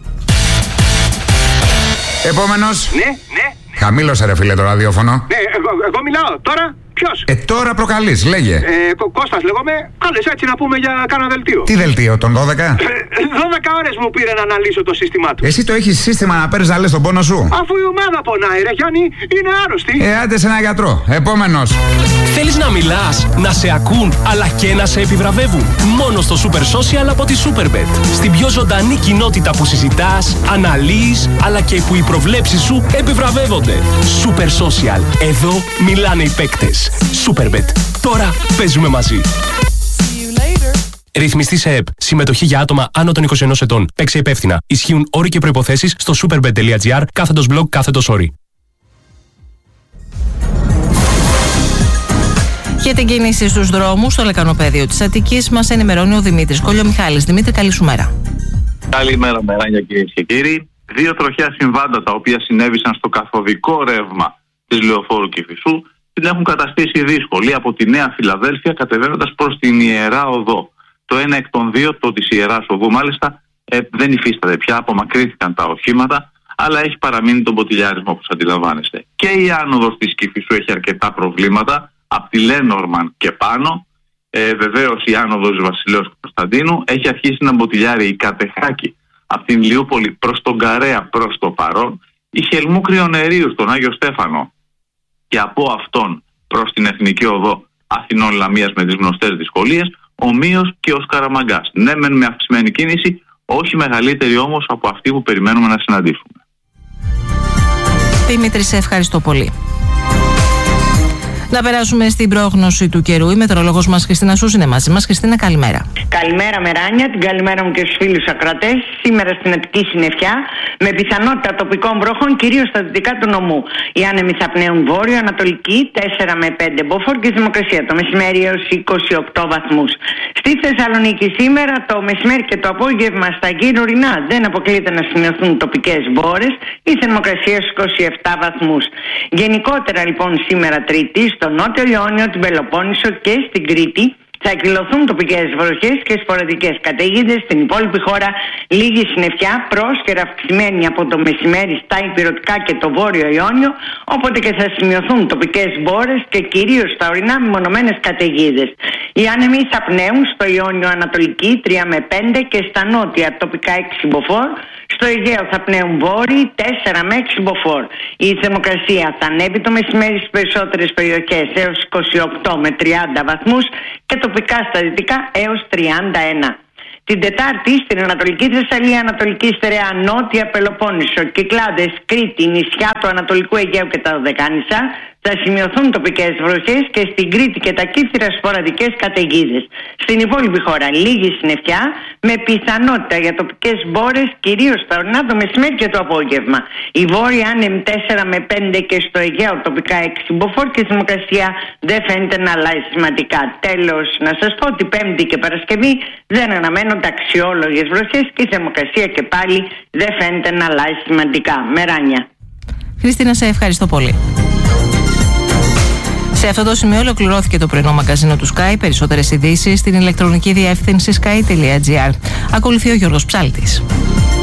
Επόμενος. Ναι, ναι. Χαμήλωσε ρε φίλε το ραδιόφωνο. Ναι, εγώ, εγώ μιλάω τώρα. Ποιος? Ε, τώρα προκαλείς, λέγε. Ε, Κω- Κώστας λέγομαι. Κάλες έτσι να πούμε για κάνα δελτίο. Τι δελτίο, τον δώδεκα? Ε, δώδεκα ώρες μου πήρε να αναλύσω το σύστημά του. Εσύ το έχεις σύστημα να παίρνεις να λες τον πόνο σου? Αφού η ομάδα πονάει, ρε Γιάννη, είναι άρρωστη. Ε, άντε σε ένα γιατρό. Επόμενος. Θέλεις να μιλάς, να σε ακούν, αλλά και να σε επιβραβεύουν? Μόνο στο Super Social από τη Superbet. Στην πιο ζωντανή κοινότητα που συζητάς, αναλύεις, αλλά και που οι προβλέψεις σου επιβραβεύονται. Super Social. Εδώ μιλάνε οι παίκτες. Superbet. Τώρα παίζουμε μαζί. Ρυθμιστή σε ΕΠ. Συμμετοχή για άτομα άνω των είκοσι ενός ετών. Παίξε υπεύθυνα. Ισχύουν όροι και προϋποθέσεις στο superbet.gr κάθετος blog κάθετος όροι. Για την κίνηση στους δρόμους στο λεκανοπέδιο της Αττικής μας ενημερώνει ο Δημήτρης Κολιομιχάλης. Δημήτρη, καλή σου μέρα. Καλημέρα, μεράνια κυρίες και κύριοι. Δύο τροχιά συμβάντα τα οποία συνέβησαν στο καθοδικό ρεύμα της Λεωφόρου Κηφισού την έχουν καταστήσει δύσκολη από τη Νέα Φιλαδέλφια κατεβαίνοντας προς την Ιερά Οδό. Το ένα εκ των δύο, το της Ιεράς Οδού μάλιστα, ε, δεν υφίσταται πια, απομακρύνθηκαν τα οχήματα, αλλά έχει παραμείνει τον ποτηλιάρισμα όπως αντιλαμβάνεστε. Και η άνοδος της Κηφισού έχει αρκετά προβλήματα, από τη Λένορμαν και πάνω. Ε, βεβαίως η άνοδος Βασιλέως Κωνσταντίνου έχει αρχίσει να μποτιλιάρει η Κατεχάκη από την Λιούπολη προς τον Καρέα προς το παρόν, η Χελμού Κρυονερίου στον Άγιο Στέφανο και από αυτόν προς την Εθνική Οδό Αθηνών Λαμίας με τις γνωστές δυσκολίες, ομοίως και ο Σκαραμαγκάς. Ναι, μεν με αυξημένη κίνηση, όχι μεγαλύτερη όμως από αυτή που περιμένουμε να συναντήσουμε. Δημήτρη, σε ευχαριστώ πολύ. Να περάσουμε στην πρόγνωση του καιρού. Η μετεωρολόγος μας Χριστίνα Σούς είναι μαζί μας. Χριστίνα, καλημέρα. Καλημέρα, Μεράνια. Την καλημέρα μου και στους φίλους ακροατές. Σήμερα στην Αττική συννεφιά, με πιθανότητα τοπικών βροχών, κυρίως στα δυτικά του νομού. Οι άνεμοι θα πνέουν βόρειο-ανατολική, τέσσερα με πέντε μποφόρ και θερμοκρασία το μεσημέρι έως είκοσι οκτώ βαθμούς. Στη Θεσσαλονίκη σήμερα, το μεσημέρι και το απόγευμα στα γύρω-ορεινά δεν αποκλείεται να σημειωθούν τοπικές μπόρες, η θερμοκρασία στους είκοσι επτά βαθμούς. Γενικότερα λοιπόν σήμερα Τρίτη, στο Νότιο Ιόνιο, την Πελοπόννησο και στην Κρήτη, θα εκδηλωθούν τοπικές βροχές και σποραδικές καταιγίδες. Στην υπόλοιπη χώρα λίγη συννεφιά, πρόσκαιρα αυξημένη από το μεσημέρι στα υπηρετικά και το βόρειο Ιόνιο, όποτε και θα σημειωθούν τοπικές μπόρες και κυρίως στα ορεινά μεμονωμένες καταιγίδες. Οι άνεμοι θα πνέουν στο Ιόνιο ανατολική τρία με πέντε και στα νότια τοπικά έξι μποφόρ. Στο Αιγαίο θα πνέουν βόρειοι τέσσερα με έξι μποφόρ. Η θερμοκρασία θα ανέβει το μεσημέρι στις περισσότερες περιοχές έως είκοσι οκτώ με τριάντα βαθμούς και τοπικά στα δυτικά έως τριάντα ένα. Την Τετάρτη στην Ανατολική Θεσσαλία, Ανατολική Στερεά, Νότια Πελοπόννησο, Κυκλάδες, Κρήτη, νησιά του Ανατολικού Αιγαίου και τα Δωδεκάνησα θα σημειωθούν τοπικές βροχές και στην Κρήτη και τα Κύθυρα σποραδικές καταιγίδες. Στην υπόλοιπη χώρα λίγη συννεφιά με πιθανότητα για τοπικές μπόρες, κυρίως στα ορεινά το μεσημέρι και το απόγευμα. Η βόρεια άνεμη τέσσερα με πέντε και στο Αιγαίο τοπικά έξι μποφόρ και η θερμοκρασία δεν φαίνεται να αλλάζει σημαντικά. Τέλος, να σας πω ότι Πέμπτη και Παρασκευή δεν αναμένονται αξιόλογες βροχές και η θερμοκρασία και πάλι δεν φαίνεται να αλλάζει σημαντικά. Μεράνια. Χριστίνα, σε ευχαριστώ πολύ. Σε αυτό το σημείο ολοκληρώθηκε το πρωινό μαγκαζίνο του Sky. Περισσότερες ειδήσεις στην ηλεκτρονική διεύθυνση sky τελεία gr. Ακολουθεί ο Γιώργος Ψάλτης.